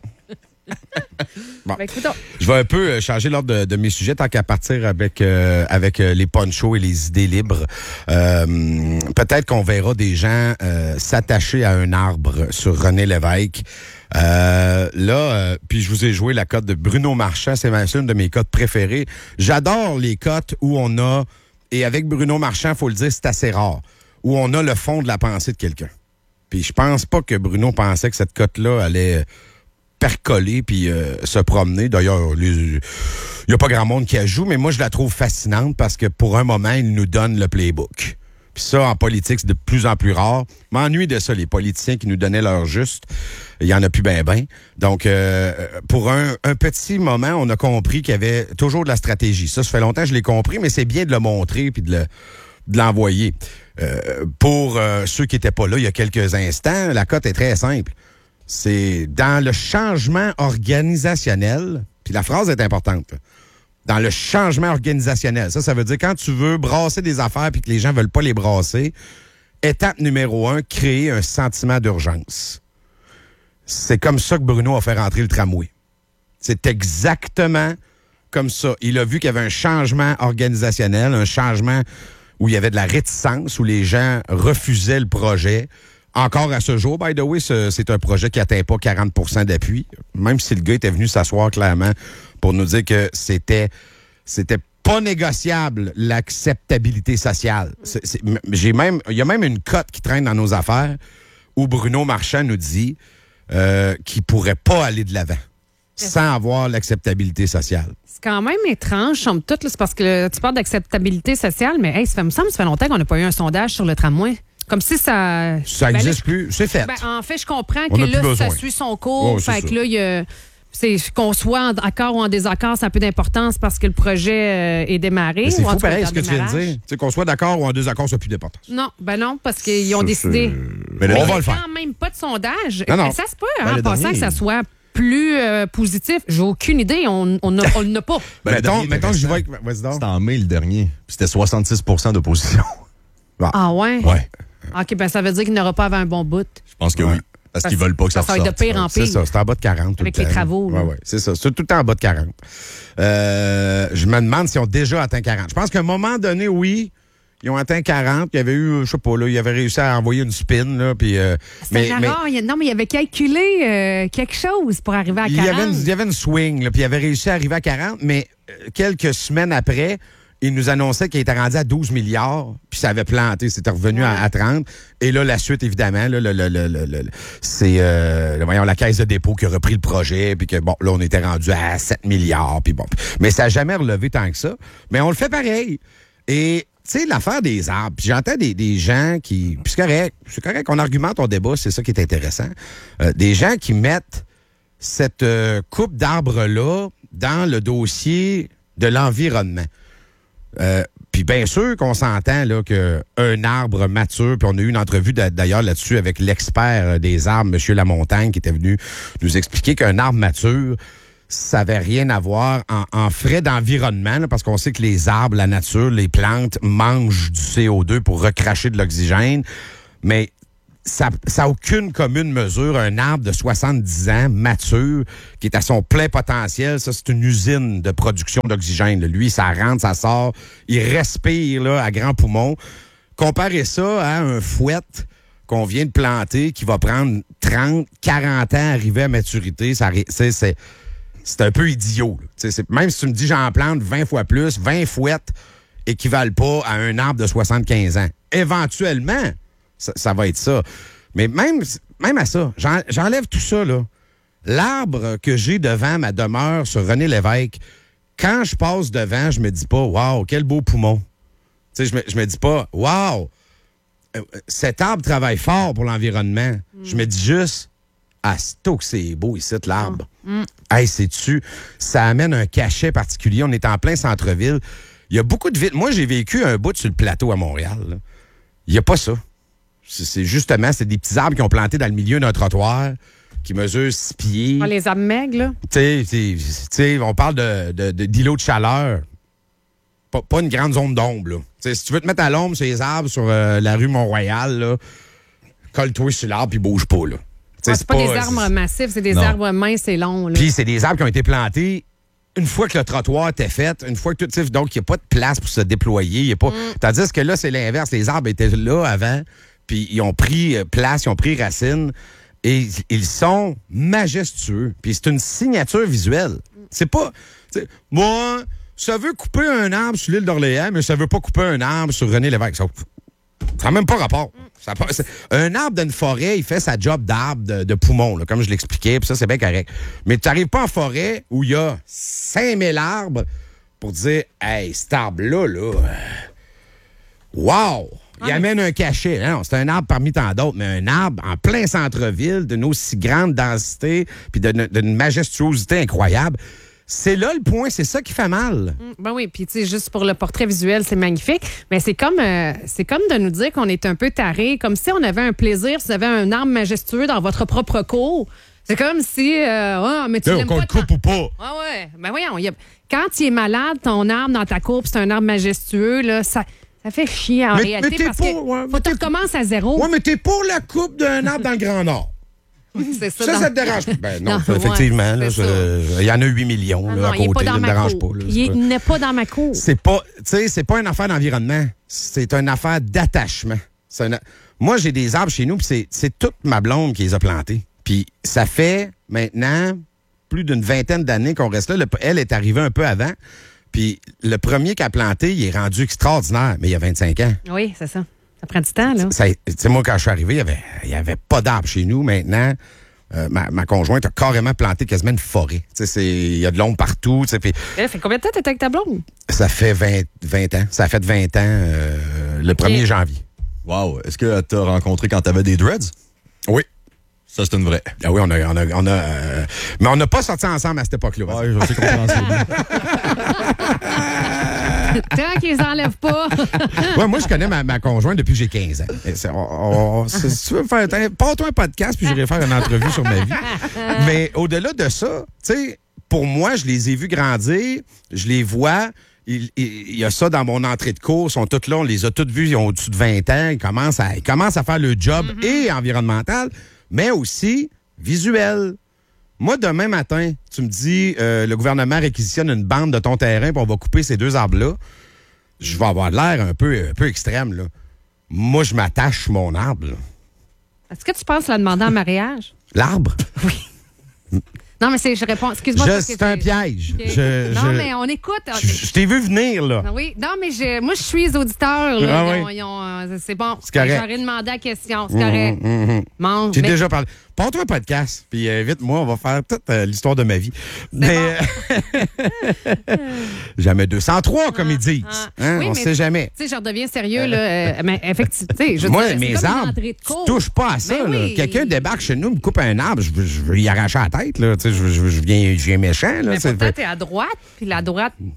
Bon. Ben, écoutons. Je vais un peu euh, changer l'ordre de, de mes sujets tant qu'à partir avec, euh, avec euh, les ponchos et les idées libres. Euh, peut-être qu'on verra des gens euh, s'attacher à un arbre sur René Lévesque. Euh, là, euh, puis je vous ai joué la cote de Bruno Marchand. C'est ma- c'est une de mes cotes préférées. J'adore les cotes où on a, et avec Bruno Marchand, faut le dire, c'est assez rare, où on a le fond de la pensée de quelqu'un. Puis je pense pas que Bruno pensait que cette cote-là allait percoler puis euh, se promener. D'ailleurs, il n'y a pas grand monde qui la joue, mais moi, je la trouve fascinante parce que pour un moment, il nous donne le playbook. Puis ça, en politique, c'est de plus en plus rare. M'ennuie de ça, les politiciens qui nous donnaient leur juste. Il y en a plus ben ben. Donc, euh, pour un, un petit moment, on a compris qu'il y avait toujours de la stratégie. Ça, ça fait longtemps que je l'ai compris, mais c'est bien de le montrer puis de le de l'envoyer. Euh, pour euh, ceux qui n'étaient pas là il y a quelques instants, la cote est très simple. C'est dans le changement organisationnel, puis la phrase est importante, là. Dans le changement organisationnel. Ça, ça veut dire quand tu veux brasser des affaires puis que les gens veulent pas les brasser, étape numéro un, créer un sentiment d'urgence. C'est comme ça que Bruno a fait rentrer le tramway. C'est exactement comme ça. Il a vu qu'il y avait un changement organisationnel, un changement où il y avait de la réticence, où les gens refusaient le projet. Encore à ce jour, by the way, ce- c'est un projet qui n'atteint pas quarante pour cent d'appui, même si le gars était venu s'asseoir clairement pour nous dire que c'était c'était pas négociable l'acceptabilité sociale. C'est- c'est- m- j'ai même, il y a même une cote qui traîne dans nos affaires où Bruno Marchand nous dit euh, qu'il pourrait pas aller de l'avant sans avoir l'acceptabilité sociale. C'est quand même étrange, somme toute. là. C'est parce que là, tu parles d'acceptabilité sociale, mais hey, ça fait, me semble que ça fait longtemps qu'on n'a pas eu un sondage sur le tramway. Comme si ça... Ça Ben là, n'existe je- plus, c'est fait. Ben, en fait, je comprends On que n'a là, plus ça besoin. suit son cours. Oh, c'est fait que ça. là, il y a... C'est qu'on soit en accord ou en désaccord, ça a peu d'importance parce que le projet euh, est démarré. Mais c'est ou en fou tout cas, pareil est en ce que tu viens de démarrage. dire. Tu sais, qu'on soit d'accord ou en désaccord, ça n'a plus d'importance. Non, ben non, parce qu'ils ont Ça, décidé. c'est- Mais le- Mais On il y va a le faire. quand même pas de sondage. Non, non. Mais ça se peut, Ben, hein, le en passant dernier- que ça soit plus euh, positif. J'ai aucune idée. On on n'a on n'a pas. Ben, le mettons dernier mettons que j'y intéressant, vais avec... Vas-y donc. C'était en mai le dernier. Puis c'était soixante-six pour cent d'opposition. Ah ouais? Ouais. OK, ben ça veut dire qu'il n'aura pas avant un bon bout. Je pense que Ouais. oui. Parce qu'ils veulent pas que ça Ça va être de ressorte. pire en C'est pire. ça, c'est en bas de quarante tout Avec le les temps. travaux, là. Ouais, ouais, c'est ça. C'est tout le temps en bas de quarante. Euh, je me demande s'ils ont déjà atteint quarante. Je pense qu'à un moment donné, oui, ils ont atteint quarante. Il y avait eu, je sais pas, là, ils avaient réussi à envoyer une spin, là, puis... euh, C'était rare. il y a- Non, mais il avait calculé euh, quelque chose pour arriver à il y, avait quarante. une, il y avait une swing, là, puis il avait réussi à arriver à quarante, mais euh, quelques semaines après, il nous annonçait qu'il était rendu à douze milliards, puis ça avait planté, c'était revenu à, à trente. Et là, la suite, évidemment, là, le, le, le, le, le- c'est euh, le- voyons, la Caisse de dépôt qui a repris le projet, puis que, bon, là, on était rendu à sept milliards, puis bon. Mais ça n'a jamais relevé tant que ça. Mais on le fait pareil. Et, tu sais, l'affaire des arbres, puis j'entends des, des gens qui... Puis c'est correct, c'est correct, on argumente, on débat, c'est ça qui est intéressant. Euh, des gens qui mettent cette euh, coupe d'arbres-là dans le dossier de l'environnement. Euh, Puis Puis bien sûr qu'on s'entend là qu'un arbre mature, puis on a eu une entrevue d'ailleurs là-dessus avec l'expert des arbres, M. Lamontagne, qui était venu nous expliquer qu'un arbre mature, ça n'avait rien à voir en, en frais d'environnement, là, parce qu'on sait que les arbres, la nature, les plantes mangent du C O deux pour recracher de l'oxygène, mais ça n'a aucune commune mesure. Un arbre de soixante-dix ans, mature, qui est à son plein potentiel, ça, c'est une usine de production d'oxygène. Là. Lui, ça rentre, ça sort, il respire là, à grands poumons. Comparez ça à un fouet qu'on vient de planter, qui va prendre trente, quarante ans à arriver à maturité. Ça, c'est, c'est, c'est un peu idiot. C'est, même si tu me dis j'en plante vingt fois plus, vingt fouettes équivalent pas à un arbre de soixante-quinze ans. Éventuellement, ça, ça va être ça. Mais même, même à ça, j'en, j'enlève tout ça, là. L'arbre que j'ai devant ma demeure sur René Lévesque, quand je passe devant, je me dis pas « Wow, quel beau poumon! » Tu sais, je me, je me dis pas « Wow, cet arbre travaille fort pour l'environnement. Mm. » Je me dis juste « Ah, c'est que c'est beau ici, l'arbre. Mm. » Hey, sais-tu, ça amène un cachet particulier. On est en plein centre-ville. Il y a beaucoup de villes. Moi, j'ai vécu un bout sur le plateau à Montréal. là. Il n'y a pas ça. C'est, c'est justement, c'est des petits arbres qui ont planté dans le milieu d'un trottoir, qui mesurent six pieds. Ah, les arbres maigres, là. Tu sais, on parle de, de, de, d'îlots de chaleur. Pas, pas une grande zone d'ombre, là. T'sais, si tu veux te mettre à l'ombre sur les arbres, sur euh, la rue Mont-Royal, là, colle-toi sur l'arbre puis bouge pas, là. Ah, c'est, c'est pas, pas des arbres c'est... massifs, c'est des non. arbres minces et longs, là. Puis c'est des arbres qui ont été plantés une fois que le trottoir était fait, une fois que tout... Donc, il n'y a pas de place pour se déployer. Y a pas... Mm. Tandis que là, c'est l'inverse. Les arbres étaient là avant, puis ils ont pris place, ils ont pris racine, et ils sont majestueux. Puis c'est une signature visuelle. C'est pas... Moi, ça veut couper un arbre sur l'île d'Orléans, mais ça veut pas couper un arbre sur René Lévesque. Ça n'a même pas rapport. Ça pas, un arbre d'une forêt, il fait sa job d'arbre de, de poumon, là, comme je l'expliquais, puis ça, c'est bien correct. Mais tu n'arrives pas en forêt où il y a cinq mille arbres pour dire « Hey, cet arbre-là, là, wow! » Il ah, amène mais... un cachet. Non, c'est un arbre parmi tant d'autres, mais un arbre en plein centre-ville, d'une aussi grande densité, puis d'une majestuosité incroyable. C'est là le point, c'est ça qui fait mal. Mmh, ben oui, puis tu sais, juste pour le portrait visuel, c'est magnifique. Mais c'est comme, euh, c'est comme de nous dire qu'on est un peu taré, comme si on avait un plaisir, si vous avez un arbre majestueux dans votre propre cour. C'est comme si, euh, oh, mais tu là, l'aimes qu'on pas. Qu'on le coupe ou pas. Ah ouais, ben voyons, y a... quand il est malade, ton arbre dans ta cour, puis c'est un arbre majestueux, là, ça... Ça fait chier en mais, réalité mais parce pas, que ouais, faut que tu recommences à zéro. Oui, mais t'es pour la coupe d'un arbre dans le Grand Nord. C'est ça, ça, dans... ça te dérange pas? Ben non, non effectivement. Ouais, il y en a huit millions non, là, non, à côté. Il n'est pas dans là, ma me dérange cour. pas. Là, il pas... n'est pas dans ma cour. C'est pas, tu sais, c'est pas une affaire d'environnement. C'est une affaire d'attachement. Une... Moi, j'ai des arbres chez nous, puis c'est, c'est toute ma blonde qui les a plantés. Puis ça fait maintenant plus d'une vingtaine d'années qu'on reste là. Le... Elle est arrivée un peu avant. Puis le premier qui a planté, il est rendu extraordinaire, mais il y a vingt-cinq ans. Oui, c'est ça. Ça prend du temps, là. Tu sais, moi, quand je suis arrivé, il n'y avait, il avait pas d'arbres chez nous. Maintenant, euh, ma, ma conjointe a carrément planté quasiment une forêt. Il y a de l'ombre partout. Puis, ça fait combien de temps que tu étais avec ta blonde? Ça fait vingt, vingt ans. Ça a fait vingt ans euh, le premier janvier. Wow. Est-ce que tu as rencontré quand tu avais des dreads? Oui. Ça, c'est une vraie. Ah oui, on a... On a, on a euh... Mais on n'a pas sorti ensemble à cette époque-là. Oui, je sais compréhensible. Tant qu'ils les enlèvent pas. Ouais, moi, je connais ma, ma conjointe depuis que j'ai quinze ans. Et on, on, si tu veux faire... Pars-toi un podcast, puis j'irai faire une entrevue sur ma vie. Mais au-delà de ça, tu sais, pour moi, je les ai vus grandir, je les vois... Il, il, il y a ça dans mon entrée de cours, ils sont tous là, on les a tous vus, ils ont au-dessus de vingt ans, ils commencent à, ils commencent à faire le job mm-hmm. et environnemental, mais aussi visuel. Moi, demain matin, tu me dis, euh, le gouvernement réquisitionne une bande de ton terrain, puis on va couper ces deux arbres-là. Je vais avoir l'air un peu, un peu extrême, là. Moi, je m'attache sur mon arbre, là. Est-ce que tu penses la demander en mariage? L'arbre? Oui. Non, mais c'est, je réponds. Excuse-moi. Je, c'est un piège. Okay. Je, non, je, mais on écoute. Je, je t'ai vu venir, là. Oui. Non, mais je, moi, je suis les auditeurs. Là. Ah, ils ont, oui. ils ont, c'est bon. C'est correct. J'aurais demandé la question. C'est correct. Mmh, mmh. Mange. J'ai mais... déjà parlé. Porte-toi un podcast, puis euh, invite-moi, on va faire toute euh, l'histoire de ma vie. C'est mais bon. Jamais deux cent trois, comme ah, ils disent. Ah. Hein? Oui, on ne sait jamais. Tu sais, je redeviens sérieux, là. Euh, mais effectivement, je moi, dire, mes arbres, tu touches pas à ça. Ben là. oui. Quelqu'un débarque chez nous, me coupe un arbre, je veux, je veux y arracher la tête. Là. Je, je, je, viens, je viens méchant. Là, mais pourtant, t'es à droite, puis la droite...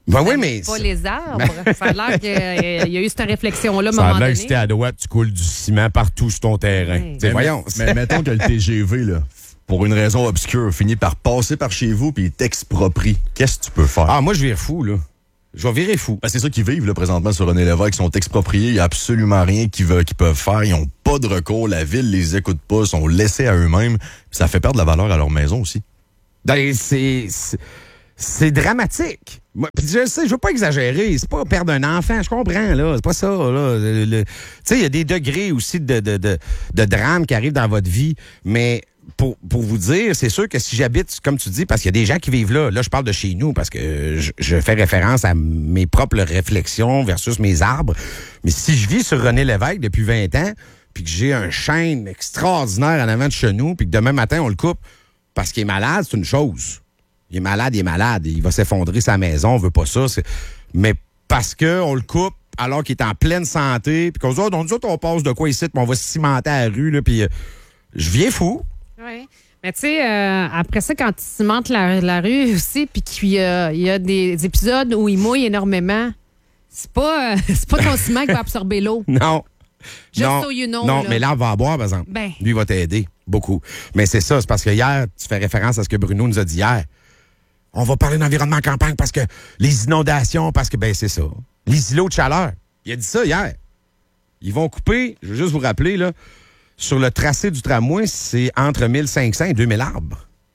Ben oui, mais... Pas les arbres. Ça a l'air qu'il y a eu cette réflexion-là à un Ça moment a l'air donné. que si t'es à droite, tu coules du ciment partout sur ton terrain. Oui. T'sais, voyons. Mais mettons que le T G V, là, pour une raison obscure, finit par passer par chez vous puis il t'exproprie. Qu'est-ce que tu peux faire? Ah, moi, je vire fou, là. Je vais virer fou. Ben, c'est ça qu'ils vivent là, présentement sur René Lévesque. Ils sont expropriés. Il n'y a absolument rien qu'ils, veulent, qu'ils peuvent faire. Ils n'ont pas de recours. La ville les écoute pas. Ils sont laissés à eux-mêmes. Puis ça fait perdre la valeur à leur maison aussi. Ben, c'est... c'est... C'est dramatique. Moi, pis je sais, je veux pas exagérer. C'est pas perdre un enfant, je comprends, là. C'est pas ça, là. Le- le- Tu sais, il y a des degrés aussi de, de, de, de drame qui arrivent dans votre vie. Mais pour, pour vous dire, c'est sûr que si j'habite, comme tu dis, parce qu'il y a des gens qui vivent là. Là, je parle de chez nous parce que je, je fais référence à mes propres réflexions versus mes arbres. Mais si je vis sur René Lévesque depuis vingt ans, puis que j'ai un chêne extraordinaire en avant de chez nous, puis que demain matin, on le coupe parce qu'il est malade, c'est une chose. Il est malade, il est malade. Il va s'effondrer sa maison, on veut pas ça. C'est... Mais parce qu'on le coupe alors qu'il est en pleine santé, puis qu'on se dit, oh, donc, nous autres, on passe de quoi ici, puis on va se cimenter à la rue, là, puis euh, je viens fou. Oui. Mais tu sais, euh, après ça, quand tu cimentes la, la rue aussi, puis qu'il y a, il y a des épisodes où il mouille énormément, c'est pas, euh, c'est pas ton ciment qui va absorber l'eau. Non. Just non, so you know, non là. mais l'arbre va en boire, par exemple. Ben. Lui, il va t'aider beaucoup. Mais c'est ça, c'est parce que hier, tu fais référence à ce que Bruno nous a dit hier. On va parler d'environnement en campagne parce que les inondations, parce que, ben, c'est ça. Les îlots de chaleur. Il a dit ça hier. Ils vont couper, je veux juste vous rappeler, là, sur le tracé du tramway, c'est entre mille cinq cents et deux mille arbres.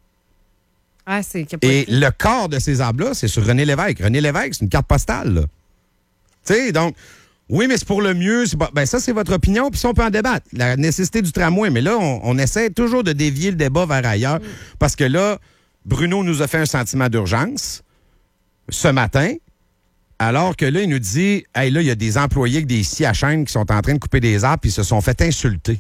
Ah, c'est Et le corps de ces arbres-là, c'est sur René Lévesque. René Lévesque, c'est une carte postale, là. Tu sais, donc, oui, mais c'est pour le mieux. C'est pas... Ben, ça, c'est votre opinion, puis ça, on peut en débattre. La nécessité du tramway. Mais là, on, on essaie toujours de dévier le débat vers ailleurs. Mm. Parce que là, Bruno nous a fait un sentiment d'urgence ce matin, alors que là, il nous dit, hey, là, il y a des employés avec des scies à chaîne qui sont en train de couper des arbres, puis ils se sont fait insulter.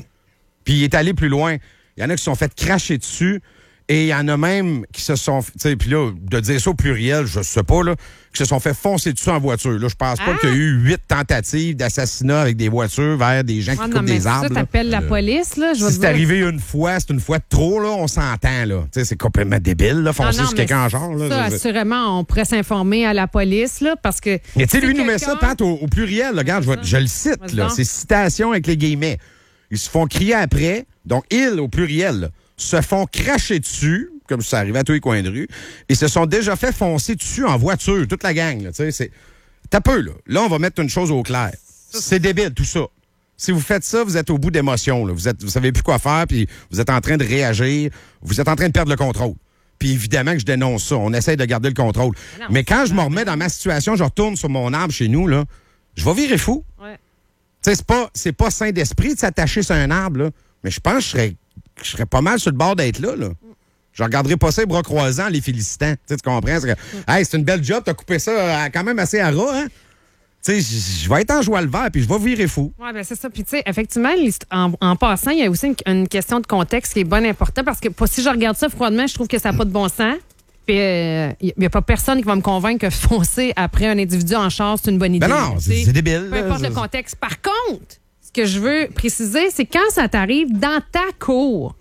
Puis il est allé plus loin. Il y en a qui se sont fait cracher dessus. Et il y en a même qui se sont... Tu sais, puis là, de dire ça au pluriel, je sais pas, là, qui se sont fait foncer dessus en voiture. Là, je pense pas Ah! qu'il y a eu huit tentatives d'assassinat avec des voitures vers des gens qui Ah, coupent non, mais des ça, arbres. là. t'appelles la police, là, je vais Si te c'est dire. arrivé une fois, c'est une fois de trop, là, on s'entend, là. Tu sais, c'est complètement débile, là, foncer Ah non, sur mais quelqu'un en genre, là. Ça, Je- je- assurément, on pourrait s'informer à la police, là, parce que... Mais tu sais, lui, si nous met ça, quelqu'un- Pat, au, au pluriel. Là. Regarde, je, vais- je le cite, Vas-y là. donc. C'est citation avec les guillemets. Ils se font crier après, donc ils, au pluriel, là, se font cracher dessus, comme ça arrivait à tous les coins de rue, et se sont déjà fait foncer dessus en voiture, toute la gang. Là, tu sais, c'est... T'as peu, là. Là, on va mettre une chose au clair. C'est débile, tout ça. Si vous faites ça, vous êtes au bout d'émotions. Là. Vous êtes, vous savez plus quoi faire, puis vous êtes en train de réagir. Vous êtes en train de perdre le contrôle. Puis évidemment que je dénonce ça. On essaye de garder le contrôle. Non, Mais quand je me remets dans ma situation, je retourne sur mon arbre chez nous, là, je vais virer fou. Ouais. Tu sais, c'est pas, c'est pas sain d'esprit de s'attacher sur un arbre, là. Mais je pense que je serais, je serais pas mal sur le bord d'être là, là. Je regarderais pas ça les bras croisants, les félicitant. Tu sais, tu comprends? C'est, que, hey, c'est une belle job, t'as coupé ça euh, quand même assez à ras, hein? Tu sais, je- je vais être en joie le vert, puis je vais virer fou. Oui, bien, c'est ça. Puis, tu sais, effectivement, l'hist- en, en passant, il y a aussi une, une question de contexte qui est bonne importante parce que pour- si je regarde ça froidement, je trouve que ça n'a pas de bon sens. Puis, il n'y a pas personne qui va me convaincre que foncer après un individu en char, c'est une bonne idée. Ben non, Tu c'est, sais, c'est débile. Peu là. importe le C'est- contexte. Par contre, ce que je veux préciser, c'est quand ça t'arrive dans ta cour,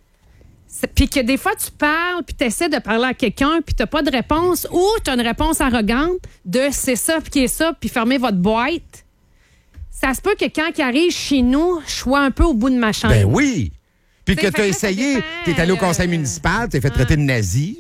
c'est- puis que des fois, tu parles, puis tu essaies de parler à quelqu'un, puis tu n'as pas de réponse, ou tu as une réponse arrogante de c'est ça, puis qui est ça, puis fermez votre boîte. Ça se peut que quand il arrive chez nous, je sois un peu au bout de ma chaîne. Ben oui. Puis T'sais, que tu as fait que là, ça essayé, dépend, tu es allé au conseil euh, municipal, tu t'es fait traiter de nazi.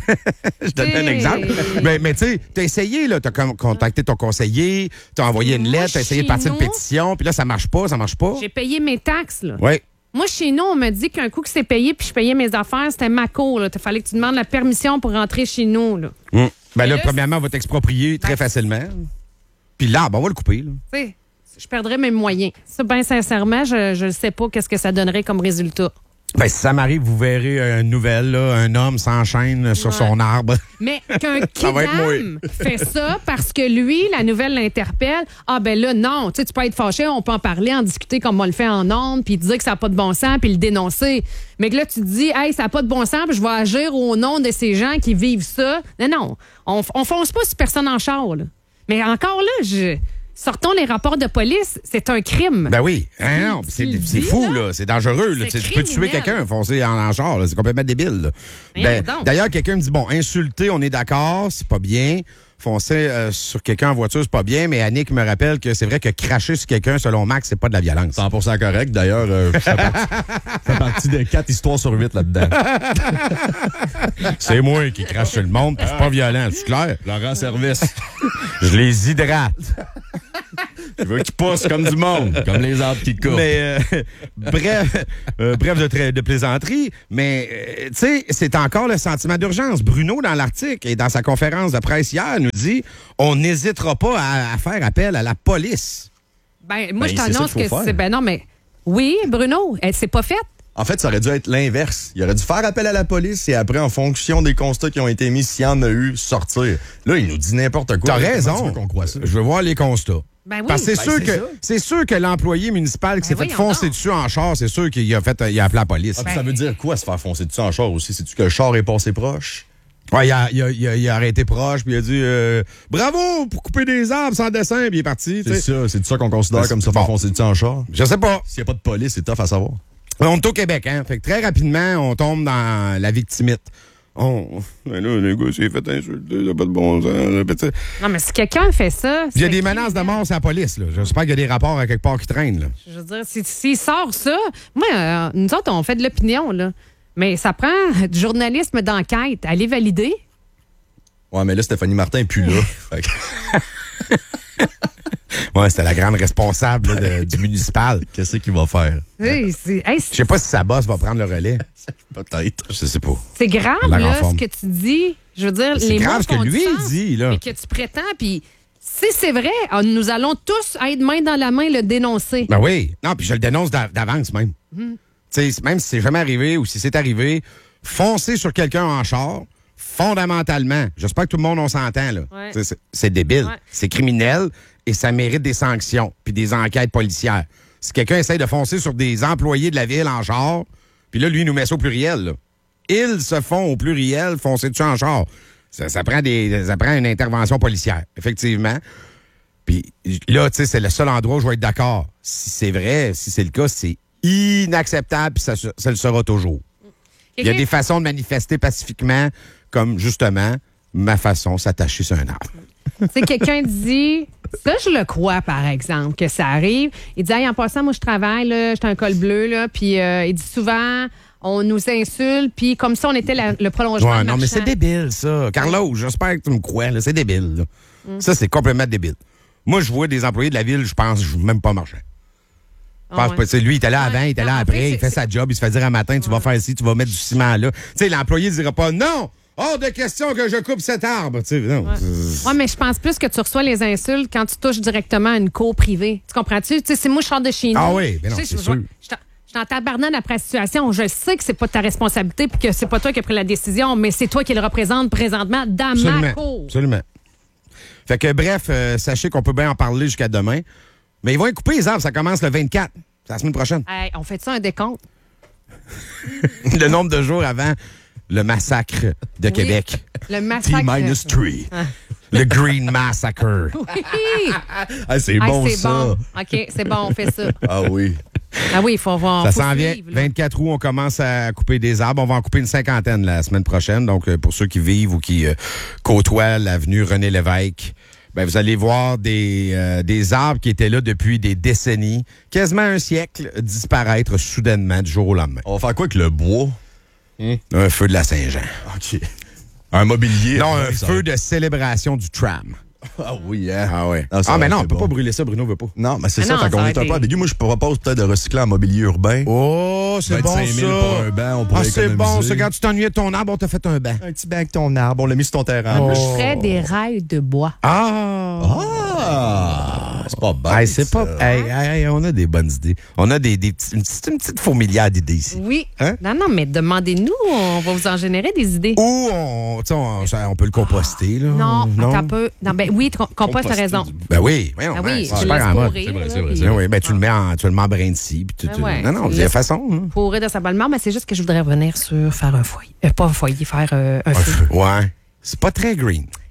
Je donne un T'sais. exemple. Mais, mais tu sais, tu as essayé, tu as contacté ton conseiller, tu as envoyé une Moi, lettre, tu as essayé de chez partir une nous, pétition, puis là, ça marche pas, ça marche pas. J'ai payé mes taxes, là. Oui. Moi, chez nous, on me dit qu'un coup que c'est payé puis je payais mes affaires, c'était ma cour. Il fallait que tu demandes la permission pour rentrer chez nous. Là. Ben là, là, premièrement, on va t'exproprier très Ben, facilement. Puis là, ben, on va le couper. Là. Tu sais, je perdrais mes moyens. Ça, bien sincèrement, je ne sais pas qu'est-ce que ça donnerait comme résultat. Ben, si ça m'arrive, vous verrez une nouvelle, là, un homme s'enchaîne sur Ouais. son arbre. Mais qu'un Ça va être kidam fait ça parce que lui, la nouvelle l'interpelle. Ah ben là, non, tu sais, tu peux être fâché, on peut en parler, en discuter comme on le fait en ondes, puis dire que ça n'a pas de bon sens, puis le dénoncer. Mais que là, tu te dis, hey, ça n'a pas de bon sens, puis je vais agir au nom de ces gens qui vivent ça. Non, non, on, on fonce pas sur personne en char, là. Mais encore là, je... sortons les rapports de police, c'est un crime. Ben oui. Hein, non, c'est, tu le c'est dis, fou, là. là. C'est dangereux. Là. C'est Tu peux tuer criminel. quelqu'un, foncer en, en char. Là. C'est complètement débile. Là. Rien Ben, donc. d'ailleurs, quelqu'un me dit, bon, insulter, on est d'accord, c'est pas bien. Foncer euh, sur quelqu'un en voiture, c'est pas bien. Mais Annick me rappelle que c'est vrai que cracher sur quelqu'un, selon Max, c'est pas de la violence. cent pour cent correct. D'ailleurs, euh, je fais partie, je fais partie de quatre histoires sur huit là-dedans. C'est moi qui crache sur le monde, puis c'est pas violent, c'est clair? Je leur rends service. Je les hydrate. Je veux qu'ils poussent comme du monde, comme les arbres qui courent. Mais euh, bref, euh, bref de, tra- de plaisanterie, mais euh, tu sais, c'est encore le sentiment d'urgence. Bruno, dans l'article et dans sa conférence de presse hier, nous dit on n'hésitera pas à, à faire appel à la police. Ben, moi, Ben, je c'est ça t'annonce qu'il que faut faire. c'est. Ben non, mais. Oui, Bruno, elle c'est pas fait. En fait, ça aurait dû être l'inverse. Il aurait dû faire appel à la police et après, en fonction des constats qui ont été mis, s'il y en a eu, sortir. Là, il nous dit n'importe quoi. T'as Comment raison. tu veux qu'on croit ça? Je veux voir les constats. Ben oui. Parce que c'est Ben, sûr c'est que ça. c'est sûr que l'employé municipal qui s'est Ben fait voyons foncer donc. dessus en char, c'est sûr qu'il a fait il a appelé la police. Ah, puis ça veut dire quoi, se faire foncer dessus en char aussi? C'est-tu que le char est passé proche? Ouais, il a, il, a, il, a, il a arrêté proche, puis il a dit euh, bravo pour couper des arbres sans dessin, puis il est parti. tu C'est sais. ça. C'est ça qu'on considère Ben, comme se c'est faire bon. foncer dessus en char? Je sais pas. S'il n'y a pas de police, c'est tough à savoir. On est au Québec, hein? Fait que très rapidement, on tombe dans la victimite. On. Ben là, les gars, c'est fait insulter, ça pas de bon sens. là, puis tu sais. Non, mais si quelqu'un fait ça. Puis il y a c'est des menaces de mort sur la police, là. J'espère qu'il y a des rapports à quelque part qui traînent, là. Je veux dire, si- s'il sort ça, moi, euh, nous autres, on fait de l'opinion, là. Mais ça prend du journalisme d'enquête. Allez valider. Ouais, mais là, Stéphanie Martin est plus là. Fait que- Ouais, c'était la grande responsable là, de- du municipal. Qu'est-ce qu'il va faire? Hey, c'est hey, Je c'est- sais pas si sa boss va prendre le relais. Peut-être. Je sais pas. c'est grave, La là, renforme. ce que tu dis. Je veux dire, C'est les grave mots ce que font du lui, il sens, dit, là. Mais que tu prétends, puis si c'est vrai, ah, nous allons tous être main dans la main le dénoncer. Ben oui. Non, puis je le dénonce d'a- d'avance même. Tu sais, même si c'est jamais arrivé ou si c'est arrivé, foncer sur quelqu'un en char, fondamentalement, j'espère que tout le monde, on s'entend, là. Ouais. Tu sais, C'est, c'est débile. Ouais. C'est criminel et ça mérite des sanctions puis des enquêtes policières. Si quelqu'un essaye de foncer sur des employés de la ville en char, puis là, lui, il nous met ça au pluriel, là. Ils se font au pluriel foncer dessus en char. Ça, ça prend des, ça prend une intervention policière, effectivement. Puis là, tu sais, c'est le seul endroit où je vais être d'accord. Si c'est vrai, si c'est le cas, c'est inacceptable, puis ça, se- ça le sera toujours. Il y a Quelqu'un- des façons de manifester pacifiquement, comme justement ma façon, s'attacher sur un arbre. Tu sais, quelqu'un dit, ça, je le crois, par exemple, que ça arrive. Il dit, hey, en passant, moi, je travaille, là, j'ai un col bleu, là, puis euh, il dit souvent, on nous insulte, puis comme ça, on était la- le prolongement Ouais, de non, mais marchand. c'est débile, ça. Carlo, j'espère que tu me crois, là, c'est débile. là. Mm. Ça, c'est complètement débile. Moi, je vois des employés de la ville, je pense, je veux même pas marcher. Je pense Ah ouais. pas, tu sais, lui, il était là avant, il était Non, là en après, fait, il fait c'est- sa job, il se fait dire un matin, tu vas faire ci, tu vas mettre du ciment là. Tu sais, l'employé ne dira pas non, hors de question que je coupe cet arbre. Tu sais, non. Ouais. Ouais, mais je pense plus que tu reçois les insultes quand tu touches directement à une cour privée. Tu comprends-tu? Tu sais, c'est moi, je sors de chez nous. Ah oui, mais non, Tu sais, c'est je- sûr. Je je t'en- je t'en tabarnane après la situation. Je sais que c'est pas de ta responsabilité puis que c'est pas toi qui as pris la décision, mais c'est toi qui le représente présentement dans ma Absolument. cour. Absolument. Fait que bref, euh, sachez qu'on peut bien en parler jusqu'à demain. Mais ils vont y couper les arbres, ça commence le vingt-quatre. C'est la semaine prochaine. Hey, on fait ça un décompte? Le nombre de jours avant le massacre de Oui. Québec. Le massacre. T-minus three. Le Green Massacre. Oui! Ah, c'est Hey, bon, c'est ça. bon. OK, c'est bon, on fait ça. Ah oui. Ah oui, il faut voir. Ça faut s'en vient. suivre, là. vingt-quatre août, on commence à couper des arbres. On va en couper une cinquantaine la semaine prochaine. Donc, euh, pour ceux qui vivent ou qui euh, côtoient l'avenue René Lévesque, ben, vous allez voir des, euh, des arbres qui étaient là depuis des décennies, quasiment un siècle, disparaître soudainement du jour au lendemain. On va faire quoi avec le bois? Un feu de la Saint-Jean. OK. Un mobilier. Non, ah, un ça- feu de célébration du tram. Ah oui, hein? Ah ouais. Ah, ça Ah, mais aurait non, on été peut bon. pas brûler ça, Bruno veut pas. Non, mais c'est Ah ça, non, fait ça qu'on aurait est un été- peu ambigu. Moi, je propose peut-être de recycler en mobilier urbain. Oh, c'est bon vingt-cinq mille ça. pour un banc, on pourrait Ah, c'est bon, économiser. ça. Quand tu t'ennuyais de ton arbre, on t'a fait un banc. Un petit banc avec ton arbre, on l'a mis sur ton terrain. Oh. Je ferais des rails de bois. Ah! Ah! C'est pas bête, Hey, c'est pas. ça. Hey, hey, hey, on a des bonnes idées. On a des, des petits- une, petite, une petite fourmilière d'idées ici. Oui. Hein? Non, non, mais demandez-nous, on va vous en générer des idées. Ou on, tu sais, on, ça, on peut le composter, là. Non, attends un peu. Non, ben oui, com- compost, t'as raison. Ben oui. Voyons, Ah oui, c'est tu super le en laisses mode. pourrir, C'est vrai, là, c'est vrai, puis- Ben oui, ben tu le mets en, tu le mets en brin ici. Puis tu, Ben tu- ouais, non, non, tu il y a laisses façon. hein. Pourrir de sa bonne mort, mais c'est juste que je voudrais revenir sur faire un foyer. Euh, pas un foyer, faire euh, un Un feu. feu. Ouais. C'est pas très green.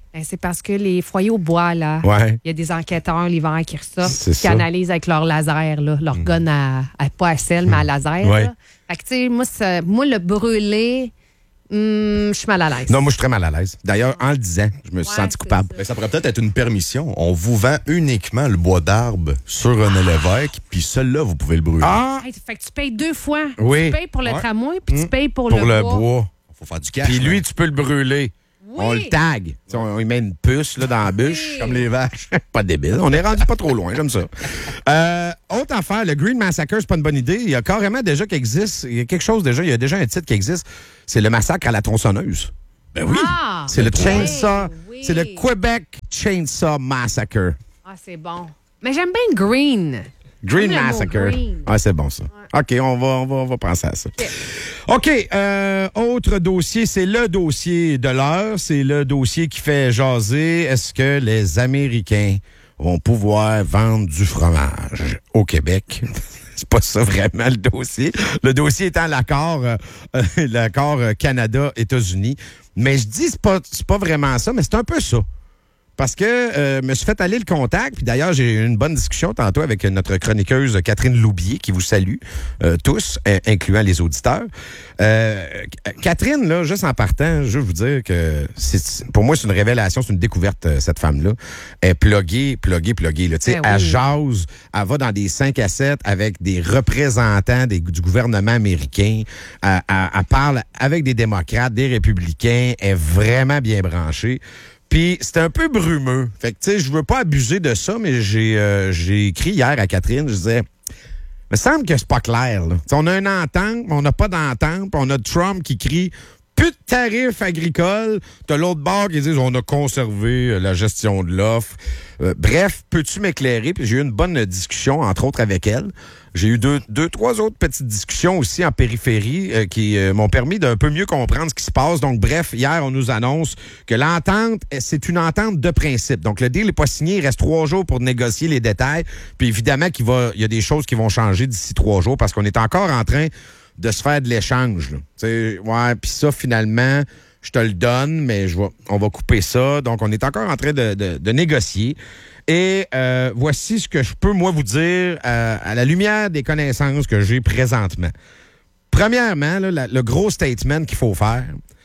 Ben, c'est parce que les foyers au bois, là, Ouais. il y a des enquêteurs l'hiver qui ressortent, C'est qui ça. analysent avec leur laser, là, leur gun à, à- pas à sel, mais à laser. Ouais. Là. Fait que, tu sais, moi, ça- moi, le brûler, hum, je suis mal à l'aise. Non, moi, je suis très mal à l'aise. D'ailleurs, en le disant, je me suis Ouais, senti c'est coupable. Ben, ça pourrait peut-être être une permission. On vous vend uniquement le bois d'arbre sur René Lévesque, puis celui-là, vous pouvez le brûler. Ah! Hey, fait que tu payes deux fois. Oui. Tu payes pour le Ouais. tramway, puis tu payes pour, Pour le, le bois. bois. Faut faire du cash. Puis lui, là. tu peux le brûler. Oui. On le tag. Tu sais, On, on y met une puce là, dans la bûche, comme les vaches. Pas débile. On est rendu pas trop loin, comme ça. Euh, autre affaire, le Green Massacre, c'est pas une bonne idée. Il y a carrément déjà qui existe. Il y a quelque chose déjà. Il y a déjà un titre qui existe. C'est le massacre à la tronçonneuse. Ben oui. Ah, C'est le oui, Chainsaw. oui. C'est le Quebec Chainsaw Massacre. Ah, c'est bon. Mais j'aime bien le green. Green J'aime le mot Massacre. green. Ah, c'est bon, ça. OK, on va, on va, on va penser à ça. OK, euh, autre dossier, c'est le dossier de l'heure. C'est le dossier qui fait jaser. Est-ce que les Américains vont pouvoir vendre du fromage au Québec? C'est pas ça vraiment le dossier. Le dossier étant l'accord, euh, euh, l'accord euh, Canada-États-Unis. Mais je dis, c'est pas, c'est pas vraiment ça, mais c'est un peu ça. Parce que euh, me suis fait aller le contact. Puis d'ailleurs, j'ai eu une bonne discussion tantôt avec notre chroniqueuse Catherine Loubier, qui vous salue euh, tous, in- incluant les auditeurs. Euh, Catherine, là, juste en partant, je veux vous dire que c'est, pour moi, c'est une révélation, c'est une découverte, euh, cette femme-là. Elle est pluguée, pluguée, pluguée. Là. Tu sais, Ben oui. Elle jase, elle va dans des cinq à sept avec des représentants des- du gouvernement américain. Elle, elle- elle parle avec des démocrates, des républicains. Elle est vraiment bien branchée. Puis c'était un peu brumeux. Fait que, tu sais, je veux pas abuser de ça, mais j'ai euh, j'ai écrit hier à Catherine, je disais, il me semble que c'est pas clair, là. T'sais, on a une entente, mais on n'a pas d'entente, puis on a Trump qui crie plus de tarifs agricoles. T'as l'autre bord qui dit on a conservé euh, la gestion de l'offre. Euh, bref, peux-tu m'éclairer? Puis j'ai eu une bonne discussion, entre autres, avec elle. J'ai eu deux, deux, trois autres petites discussions aussi en périphérie euh, qui euh, m'ont permis d'un peu mieux comprendre ce qui se passe. Donc, bref, hier, on nous annonce que l'entente, eh, c'est une entente de principe. Donc, le deal n'est pas signé. Il reste trois jours pour négocier les détails. Puis, évidemment, qu'il va, il y a des choses qui vont changer d'ici trois jours parce qu'on est encore en train de se faire de l'échange. Là. Tu sais, ouais, puis ça, finalement, je te le donne, mais je vais, on va couper ça. Donc, on est encore en train de, de, de négocier. Et euh, voici ce que je peux, moi, vous dire euh, à la lumière des connaissances que j'ai présentement. Premièrement, là, la- le gros statement qu'il faut faire,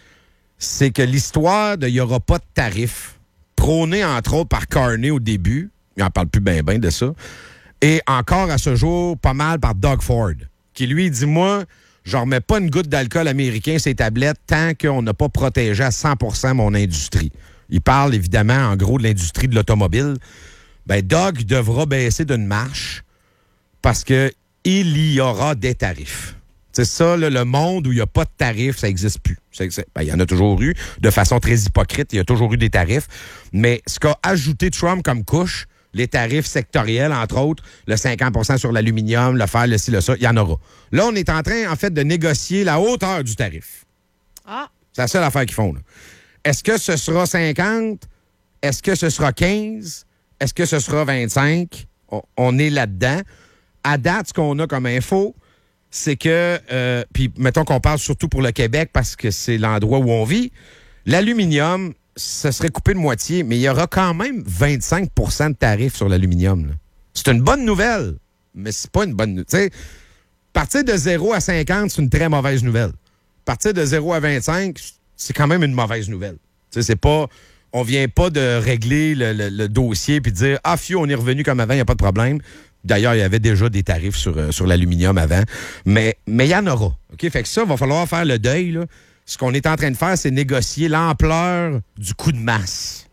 c'est que l'histoire de « il n'y aura pas de tarif », prônée, entre autres, par Carney au début, il n'en parle plus bien ben de ça, et encore à ce jour, pas mal par Doug Ford, qui lui dit « moi, je ne remets pas une goutte d'alcool américain sur les tablettes tant qu'on n'a pas protégé à cent pour cent mon industrie. » Il parle évidemment, en gros, de l'industrie de l'automobile. Ben, Doug devra baisser d'une marche parce que il y aura des tarifs. C'est ça, là, le monde où il n'y a pas de tarifs, ça n'existe plus. Ça existe- ben, il y en a toujours eu, de façon très hypocrite, il y a toujours eu des tarifs. Mais ce qu'a ajouté Trump comme couche, les tarifs sectoriels, entre autres, le cinquante pour cent sur l'aluminium, le fer, le ci, le ça, il y en aura. Là, on est en train, en fait, de négocier la hauteur du tarif. Ah. C'est la seule affaire qu'ils font, là. Est-ce que ce sera cinquante? Est-ce que ce sera quinze? Est-ce que ce sera vingt-cinq? On, on est là-dedans. À date, ce qu'on a comme info, c'est que, euh, puis mettons qu'on parle surtout pour le Québec parce que c'est l'endroit où on vit, l'aluminium, ça serait coupé de moitié, mais il y aura quand même vingt-cinq pour cent de tarifs sur l'aluminium. là. C'est une bonne nouvelle, mais c'est pas une bonne nouvelle. Tu sais, partir de zéro à cinquante, c'est une très mauvaise nouvelle. Partir de zéro à vingt-cinq, c'est quand même une mauvaise nouvelle. Tu sais, c'est pas... On vient pas de régler le, le- le dossier puis de dire « Ah, fiu, on est revenu comme avant, il n'y a pas de problème. » D'ailleurs, il y avait déjà des tarifs sur, euh, sur l'aluminium avant. Mais mais il y en aura. OK? Fait que ça, il va falloir faire le deuil. Là. Ce qu'on est en train de faire, c'est négocier l'ampleur du coup de masse.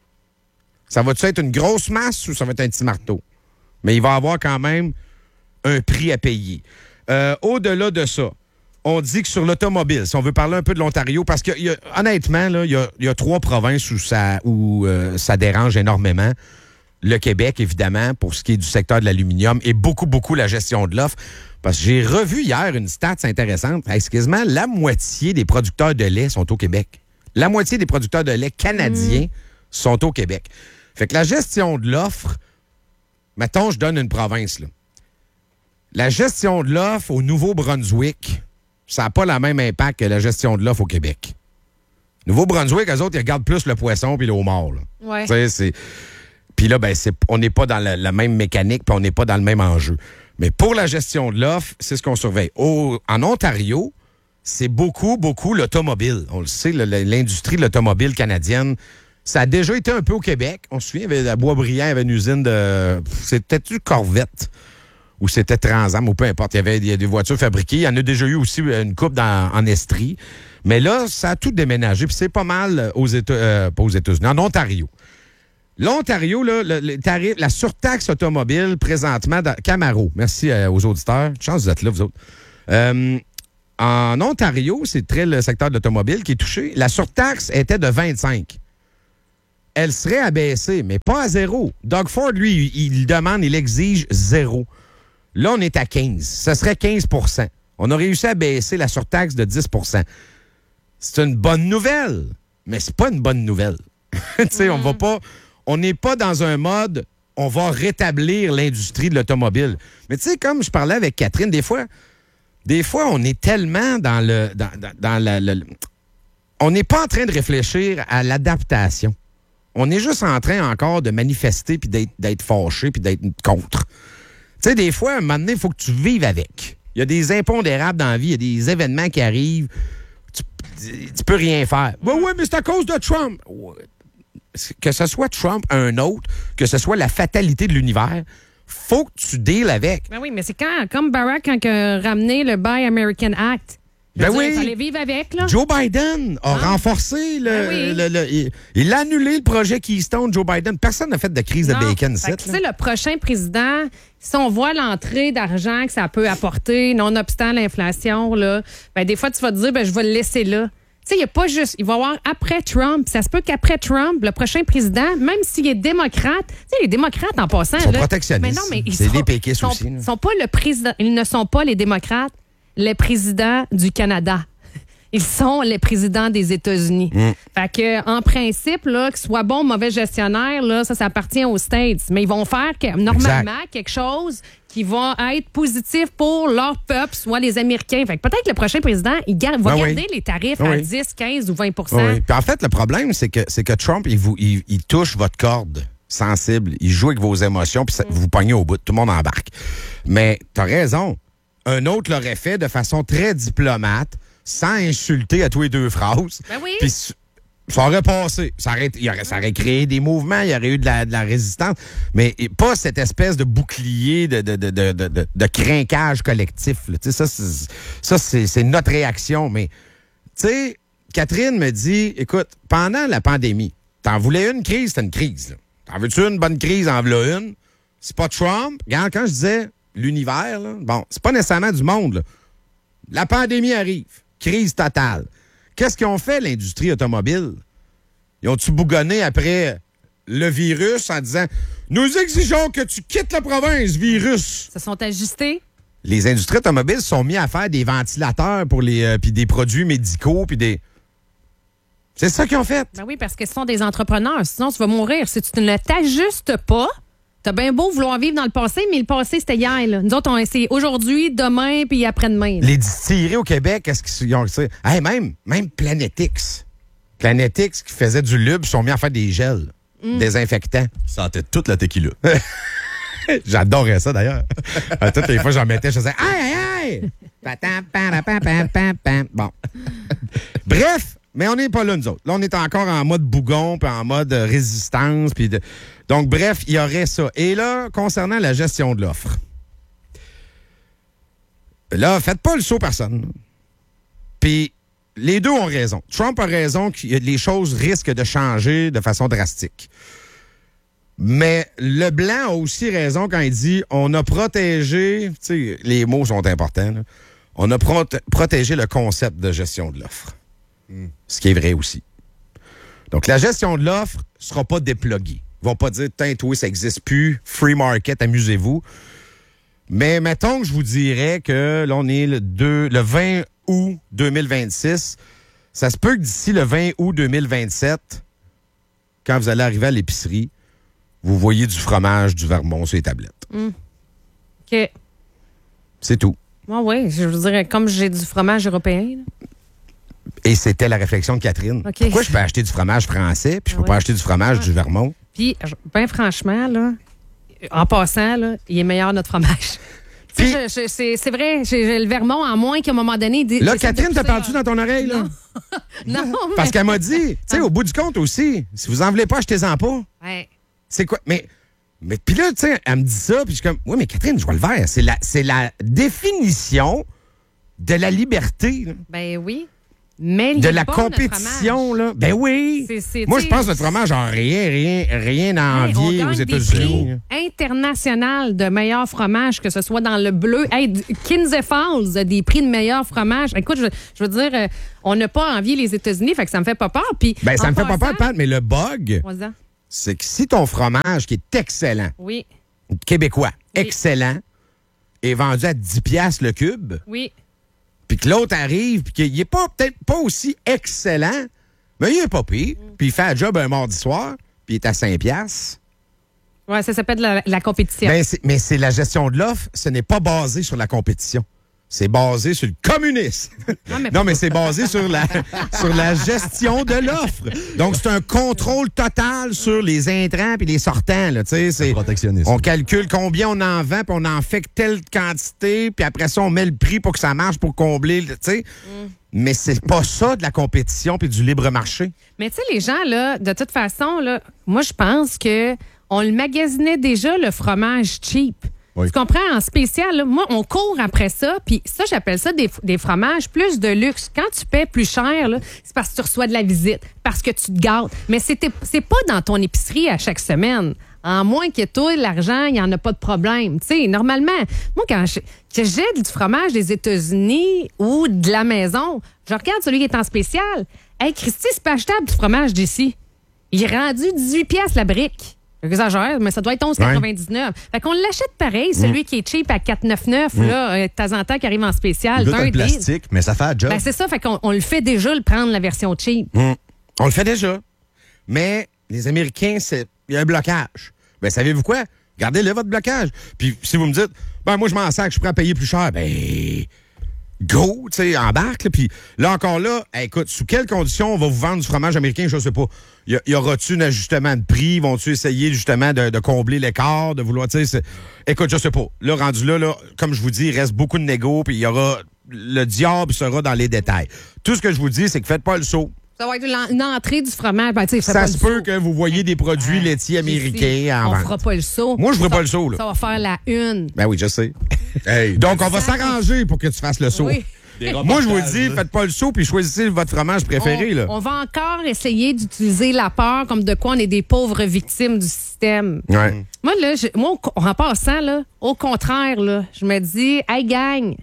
Ça va-tu être une grosse masse ou ça va être un petit marteau? Mais il va y avoir quand même un prix à payer. Euh, au-delà de ça, on dit que sur l'automobile, si on veut parler un peu de l'Ontario, parce que, il y a, honnêtement, là, il y a, il y a trois provinces où ça, où, euh, ça dérange énormément. Le Québec, évidemment, pour ce qui est du secteur de l'aluminium, et beaucoup, beaucoup la gestion de l'offre. Parce que j'ai revu hier une stat intéressante. Excuse-moi, la moitié des producteurs de lait sont au Québec. La moitié des producteurs de lait canadiens mmh. sont au Québec. Fait que la gestion de l'offre, mettons, je donne une province, là. La gestion de l'offre au Nouveau-Brunswick, ça n'a pas le même impact que la gestion de l'offre au Québec. Nouveau-Brunswick, eux autres, ils regardent plus le poisson puis le homard. Là. Ouais. Tu sais, c'est... Puis là, ben, c'est... on n'est pas dans la, la même mécanique puis on n'est pas dans le même enjeu. Mais pour la gestion de l'offre, c'est ce qu'on surveille. Au... En Ontario, c'est beaucoup, beaucoup l'automobile. On le sait, le, l'industrie de l'automobile canadienne, ça a déjà été un peu au Québec. On se souvient, il y avait à Boisbriand, il y avait une usine de... C'était-tu Corvette? Ou c'était Transam, ou peu importe. Il y avait il y a des voitures fabriquées. Il y en a déjà eu aussi une coupe dans, en Estrie. Mais là, ça a tout déménagé. Puis c'est pas mal aux États... Euh, pas aux États-Unis, en Ontario. L'Ontario, là, le, le tarif, la surtaxe automobile, présentement, dans, Camaro. Merci euh, aux auditeurs. Chance, vous êtes là, vous autres. Euh, en Ontario, c'est très le secteur de l'automobile qui est touché. La surtaxe était de vingt-cinq. Elle serait abaissée, mais pas à zéro. Doug Ford, lui, il, il demande, il exige zéro. Là, on est à quinze. Ça serait quinze pour cent. On a réussi à baisser la surtaxe de dix pour cent. C'est une bonne nouvelle, mais c'est pas une bonne nouvelle. Tu sais, mm. on va pas... On n'est pas dans un mode, on va rétablir l'industrie de l'automobile. Mais tu sais, comme je parlais avec Catherine, des fois, des fois, on est tellement dans le... Dans, dans, dans la, le, on n'est pas en train de réfléchir à l'adaptation. On est juste en train encore de manifester puis d'être, d'être fâché puis d'être contre. Tu sais, des fois, à un moment donné, il faut que tu vives avec. Il y a des impondérables dans la vie, il y a des événements qui arrivent. Tu, tu peux rien faire. Oui, oui, mais c'est à cause de Trump. Que ce soit Trump, un autre, que ce soit la fatalité de l'univers, faut que tu deals avec. Ben oui, mais c'est quand, comme Barack, quand il a ramené le Buy American Act. Ben dire, oui. Il fallait vivre avec, là. Joe Biden a ah. renforcé le, ben oui. le, le, le il, il a annulé le projet Keystone, Joe Biden. Personne n'a fait de crise non. de bacon. Tu sais, le prochain président, si on voit l'entrée d'argent que ça peut apporter, nonobstant l'inflation, là, ben des fois, tu vas te dire, ben je vais le laisser là. Tu sais, il n'y a pas juste... Il va y avoir après Trump. Ça se peut qu'après Trump, le prochain président, même s'il est démocrate... Tu sais, les démocrates, en passant... Ils sont là, protectionnistes. Mais non, mais ils c'est sont, des péquistes sont, aussi. Là. Sont pas le président, ils ne sont pas les démocrates, les présidents du Canada. Ils sont les présidents des États-Unis. Mm. Fait que, en principe, là, que ce soit bon ou mauvais gestionnaire, là, ça, ça appartient aux States. Mais ils vont faire que, normalement exact. quelque chose qui va être positif pour leur peuple, soit les Américains. Fait que peut-être que le prochain président, il gar- va ben garder oui. les tarifs ben à oui. dix, quinze ou vingt pour cent. Oui. Puis en fait, le problème, c'est que, c'est que Trump, il, vous, il, il touche votre corde sensible. Il joue avec vos émotions, puis mm. vous pognez au bout. Tout le monde embarque. Mais t'as raison. Un autre l'aurait fait de façon très diplomate, sans insulter à tous les deux phrases. Ben oui. Puis ça aurait passé. Ça aurait, il aurait, ça aurait créé des mouvements, il y aurait eu de la, de la résistance, mais pas cette espèce de bouclier de, de, de, de, de, de crinquage collectif. Là. Ça, c'est, ça c'est, c'est notre réaction. Mais, tu sais, Catherine me dit, écoute, pendant la pandémie, t'en voulais une crise, c'était une crise. Là. T'en veux-tu une bonne crise, en voilà une? C'est pas Trump. Regarde, quand je disais l'univers, là, bon, c'est pas nécessairement du monde. Là. La pandémie arrive. Crise totale. Qu'est-ce qu'ils ont fait, l'industrie automobile? Ils ont-tu bougonné après le virus en disant « Nous exigeons que tu quittes la province, virus! » Se sont ajustés? Les industries automobiles se sont mis à faire des ventilateurs pour les euh, puis des produits médicaux, puis des... C'est ça qu'ils ont fait. Ben oui, parce que ce sont des entrepreneurs. Sinon, tu vas mourir. Si tu ne t'ajustes pas, t'as bien beau vouloir vivre dans le passé, mais le passé, c'était hier. Là. Nous autres, on c'est aujourd'hui, demain, puis après-demain. Là. Les distilleries au Québec, est-ce qu'ils ont... Hey, même, même Planetix. Planetix, qui faisait du lube, sont mis à faire des gels, mm. désinfectants. Ça sentait toute la tequila. J'adorais ça, d'ailleurs. À toutes les fois, j'en mettais, je faisais « Aïe, aïe, aïe! » Bon. Bref, mais on n'est pas là, nous autres. Là, on est encore en mode bougon, puis en mode résistance. Puis de... Donc, bref, il y aurait ça. Et là, concernant la gestion de l'offre, là, faites pas le saut personne. Puis, les deux ont raison. Trump a raison que les choses risquent de changer de façon drastique. Mais le blanc a aussi raison quand il dit on a protégé, tu sais, les mots sont importants, là. On a pro- protégé le concept de gestion de l'offre. Mm. Ce qui est vrai aussi. Donc, la gestion de l'offre ne sera pas dépluguée. Ils vont pas dire, tiens, toi, ça n'existe plus, free market, amusez-vous. Mais mettons que je vous dirais que là, on est le, deux, le vingt août deux mille vingt-six. Ça se peut que d'ici le vingt août deux mille vingt-sept, quand vous allez arriver à l'épicerie, vous voyez du fromage, du Vermont sur les tablettes. Mm. OK. C'est tout. Oui, oui. Je vous dirais, comme j'ai du fromage européen. Là. Et c'était la réflexion de Catherine. Okay. Pourquoi je peux acheter du fromage français puis je peux Ah pas ouais. acheter du fromage Ah. du Vermont? Puis, ben franchement, là, en passant, là, il est meilleur notre fromage. Tu sais, je- je- c'est c'est vrai, j'ai j'ai le Vermont, à moins qu'à un moment donné... des- Là, j'essaie de Catherine, te pousser, parles-tu là. dans ton oreille, là? Non, mais... Parce qu'elle m'a dit, tu sais, au bout du compte aussi, si vous en voulez pas, achetez-en pas. Ouais. C'est quoi? Mais, mais puis là, tu sais, elle me dit ça, puis je suis comme, oui, mais Catherine, je vois le vert. C'est la, c'est la définition de la liberté, là. Ben oui. Mais il De est la bon, notre compétition, fromage. là. Ben oui. C'est- c'est- Moi, je t'sais, pense que notre fromage n'a rien, rien, rien à Hey, on envier gagne aux des États-Unis. prix international de meilleur fromage, que ce soit dans le bleu. Hey, d- Kinsey Falls a des prix de meilleur fromage. Écoute, je, je veux dire, euh, on n'a pas envié les États-Unis, fait que ça me fait pas peur. Puis, Ben, ça en me fait pas passant- peur, Pat, mais le bug, Vas-y. c'est que si ton fromage, qui est excellent, Oui, québécois, excellent, est vendu à dix piastres le cube, oui. puis que l'autre arrive, puis qu'il n'est pas peut-être pas aussi excellent, mais il est pas pire, puis il fait un job un mardi soir, puis il est à cinq piastres. Ouais, ça s'appelle la, la compétition. Ben, c'est- mais c'est la gestion de l'offre, ce n'est pas basé sur la compétition. C'est basé sur le communisme. Non, mais- non, mais c'est basé sur la, sur la gestion de l'offre. Donc, c'est un contrôle total sur les intrants puis les sortants. Là, tu sais, c'est, Protectionnisme. on calcule combien on en vend, puis on en fait que telle quantité, puis après ça, on met le prix pour que ça marche, pour combler. Tu sais. Mais c'est pas ça de la compétition puis du libre marché. Mais tu sais, les gens, là, de toute façon, là, moi, je pense que on le magasinait déjà, le fromage cheap. Oui. Tu comprends? En spécial, là, moi, on court après ça, puis ça, j'appelle ça des, des fromages plus de luxe. Quand tu paies plus cher, là, c'est parce que tu reçois de la visite, parce que tu te gâtes. Mais c'était, c'est pas dans ton épicerie à chaque semaine. En moins que toi, l'argent, il n'y en a pas de problème. Tu sais, normalement, moi, quand je- que j'ai du fromage des États-Unis ou de la maison, je regarde celui qui est en spécial. Hey, Christy, c'est pas achetable du fromage d'ici. Il est rendu dix-huit piastres la brique. J'exagère, mais ça doit être onze quatre-vingt-dix-neuf. Fait qu'on l'achète pareil, celui qui est cheap à quatre quatre-vingt-neuf, là, euh, de temps en temps, qui arrive en spécial. Il goûte d'un le deal. plastique, mais ça fait un job. Ben, c'est ça, fait qu'on on le fait déjà, le prendre, la version cheap. Hum. On le fait déjà. Mais les Américains, c'est il y a un blocage. Ben, savez-vous quoi? Gardez-le, votre blocage. Puis si vous me dites, ben, moi, je m'en sers que je suis prêt à payer plus cher, ben, go, tu sais, embarque. Là. Puis là, encore là, hey, écoute, sous quelles conditions on va vous vendre du fromage américain? Je sais pas. Y, a- y aura-tu un ajustement de prix? Vont-tu essayer justement de, de combler l'écart, de vouloir, tu sais, c'est- écoute, je sais pas. Là, rendu là, là, comme je vous dis, il reste beaucoup de négo, puis il y aura, le diable sera dans les détails. Tout ce que je vous dis, c'est que faites pas le saut. Ça va être l'en- une entrée du fromage. Ben, tu sais, fais Ça pas se le peut saut. que vous voyez des produits Ouais. laitiers américains Ici, en on vente. fera pas le saut. Moi, je ferai Ça- pas le saut, là. Ça va faire la une. Ben oui, je sais. Donc, on va s'arranger pour que tu fasses le saut. Oui. Moi, je vous dis, faites pas le saut puis choisissez votre fromage préféré. on, Là. on va encore essayer d'utiliser la peur comme de quoi on est des pauvres victimes du système. Ouais. Moi, là, je- moi, au- en passant, là, au contraire, là, je me dis, hey, gang,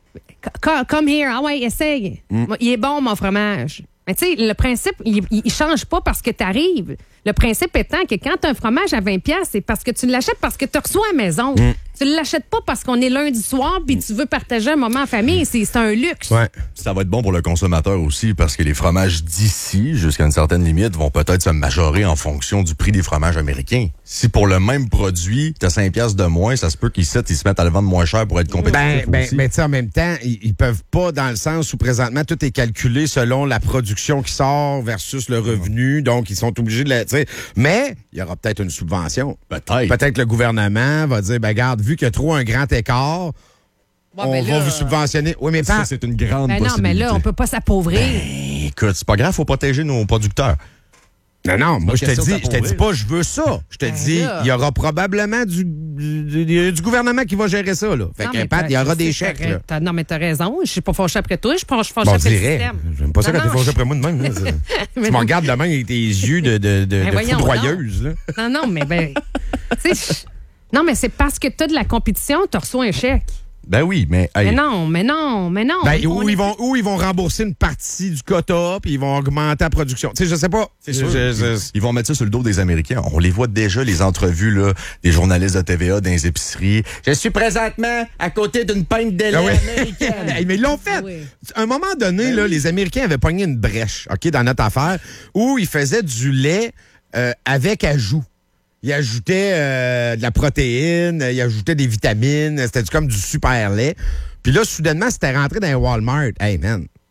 co- come here, ah ouais, essaye. Moi, il est bon, mon fromage. Mais tu sais, le principe, il, il il change pas parce que tu arrives. Le principe étant que quand tu as un fromage à vingt piastres, c'est parce que tu l'achètes parce que tu reçois à la maison. Tu l'achètes pas parce qu'on est lundi soir puis tu veux partager un moment en famille. C'est c'est un luxe. Ouais. Ça va être bon pour le consommateur aussi parce que les fromages d'ici, jusqu'à une certaine limite, vont peut-être se majorer en fonction du prix des fromages américains. Si pour le même produit, tu as cinq piastres de moins, ça se peut qu'ils ils se mettent à le vendre moins cher pour être Ben, compétitifs ben, aussi. ben, tu sais, en même temps, ils, ils peuvent pas, dans le sens où présentement, tout est calculé selon la production qui sort versus le revenu. Donc, ils sont obligés de la. tu sais. Mais, il y aura peut-être une subvention. Peut-être. Peut-être que le gouvernement va dire, ben, regarde, vu qu'il y a trop un grand écart, Ouais, on ben va là, vous subventionner. Oui, mais Ça, pas. c'est une grande Ben non, possibilité. mais là, on peut pas s'appauvrir. Ben, écoute, c'est pas grave, faut protéger nos producteurs. Non, non, moi, pas je te question dis, de je te dis s'appauvrir. pas, je veux ça. Je te Ben dis, là. il y aura probablement du, du, du- du gouvernement qui va gérer ça, là. Fait Non, que, mais Pat, t'as- il y aura je des sais, chèques, t'as- là. t'as- Non, mais t'as raison. Je suis pas fâché après toi. Je suis pas je suis fâché Bon, on après le dirait. système. J'aime pas ça Non, quand t'es non, fâché après moi de même. Là. Mais tu me regardes de même avec tes yeux de, de, de, Ben de voyons foudroyeuse. Là. Non, non, mais ben. tu sais, je- non, mais c'est parce que t'as de la compétition, tu reçois un chèque. Ben oui, mais... hey, Mais non, mais non, mais non. Ben, On ou, est- ils vont, ou ils vont rembourser une partie du quota, puis ils vont augmenter la production. Tu sais, je sais pas. C'est sûr. Je- je- Ils vont mettre ça sur le dos des Américains. On les voit déjà, les entrevues là, des journalistes de T V A dans les épiceries. Je suis présentement à côté d'une pinte de lait Ah oui. américaine. Hey, mais ils l'ont fait. Oui. À un moment donné, là, les Américains avaient pogné une brèche, OK, dans notre affaire, où ils faisaient du lait euh, avec ajout. Ils ajoutaient euh, de la protéine, ils ajoutaient des vitamines, c'était du- comme du super lait. Puis là, soudainement, c'était rentré dans un Walmart. Hey, man,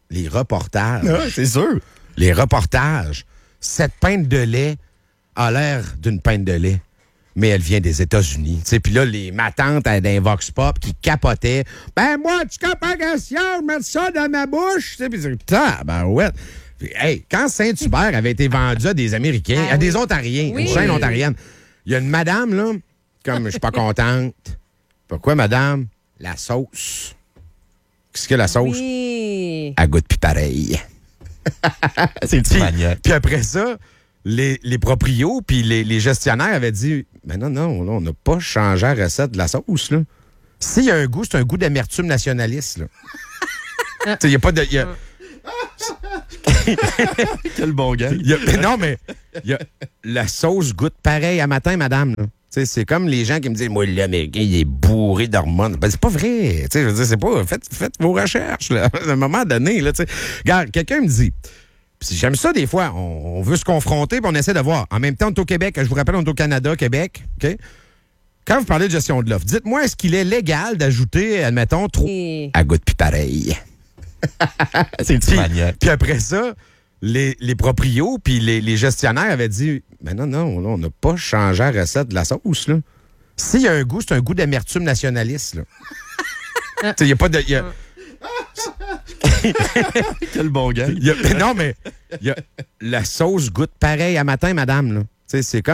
les reportages. Ah, c'est sûr. Les reportages. Cette pinte de lait a l'air d'une pinte de lait, mais elle vient des États-Unis. Puis là, les matantes à d'un Vox Pop qui capotaient. Ben, moi, tu capes question, je mets ça dans ma bouche. Puis, putain, ben, ouais. Puis, hey, quand Saint-Hubert avait été vendu à des Américains, ah, à des oui. Ontariens, Oui. une chaîne ontarienne, il y a une madame, là, comme je suis pas contente. Pourquoi, madame? La sauce. Qu'est-ce que la sauce? Oui. Elle goûte plus pareil. C'est le petit maniaque. Puis après ça, les, les proprios puis les, les gestionnaires avaient dit « Mais non, non, là, on n'a pas changé la recette de la sauce. Là. S'il y a un goût, c'est un goût d'amertume nationaliste. Il n'y a pas de... Y a... Quel bon gars. Y a, mais non, mais y a, la sauce goûte pareil à matin, madame. Là. C'est comme les gens qui me disent « Moi, l'Américain, il est bourré d'hormones. » Ben, c'est pas vrai. Je veux dire, c'est pas... Faites, faites vos recherches. Là. À un moment donné, là, regarde, quelqu'un me dit... Puis j'aime ça des fois. On, on veut se confronter puis on essaie de voir. En même temps, on est au Québec. Je vous rappelle, on est au Canada, Québec. OK? Quand vous parlez de gestion de l'offre, dites-moi, est-ce qu'il est légal d'ajouter, admettons, trop... Et... Elle goûte plus pareil. C'est le petit maniaque. Puis après ça, les, les proprios puis les, les gestionnaires avaient dit « Mais non, non, là, on n'a pas changé la recette de la sauce. Là. S'il y a un goût, c'est un goût d'amertume nationaliste. Il n'y a pas de... Y a... Quel bon gars. Y a, non, mais y a, la sauce goûte pareil à matin, madame. Là. C'est comme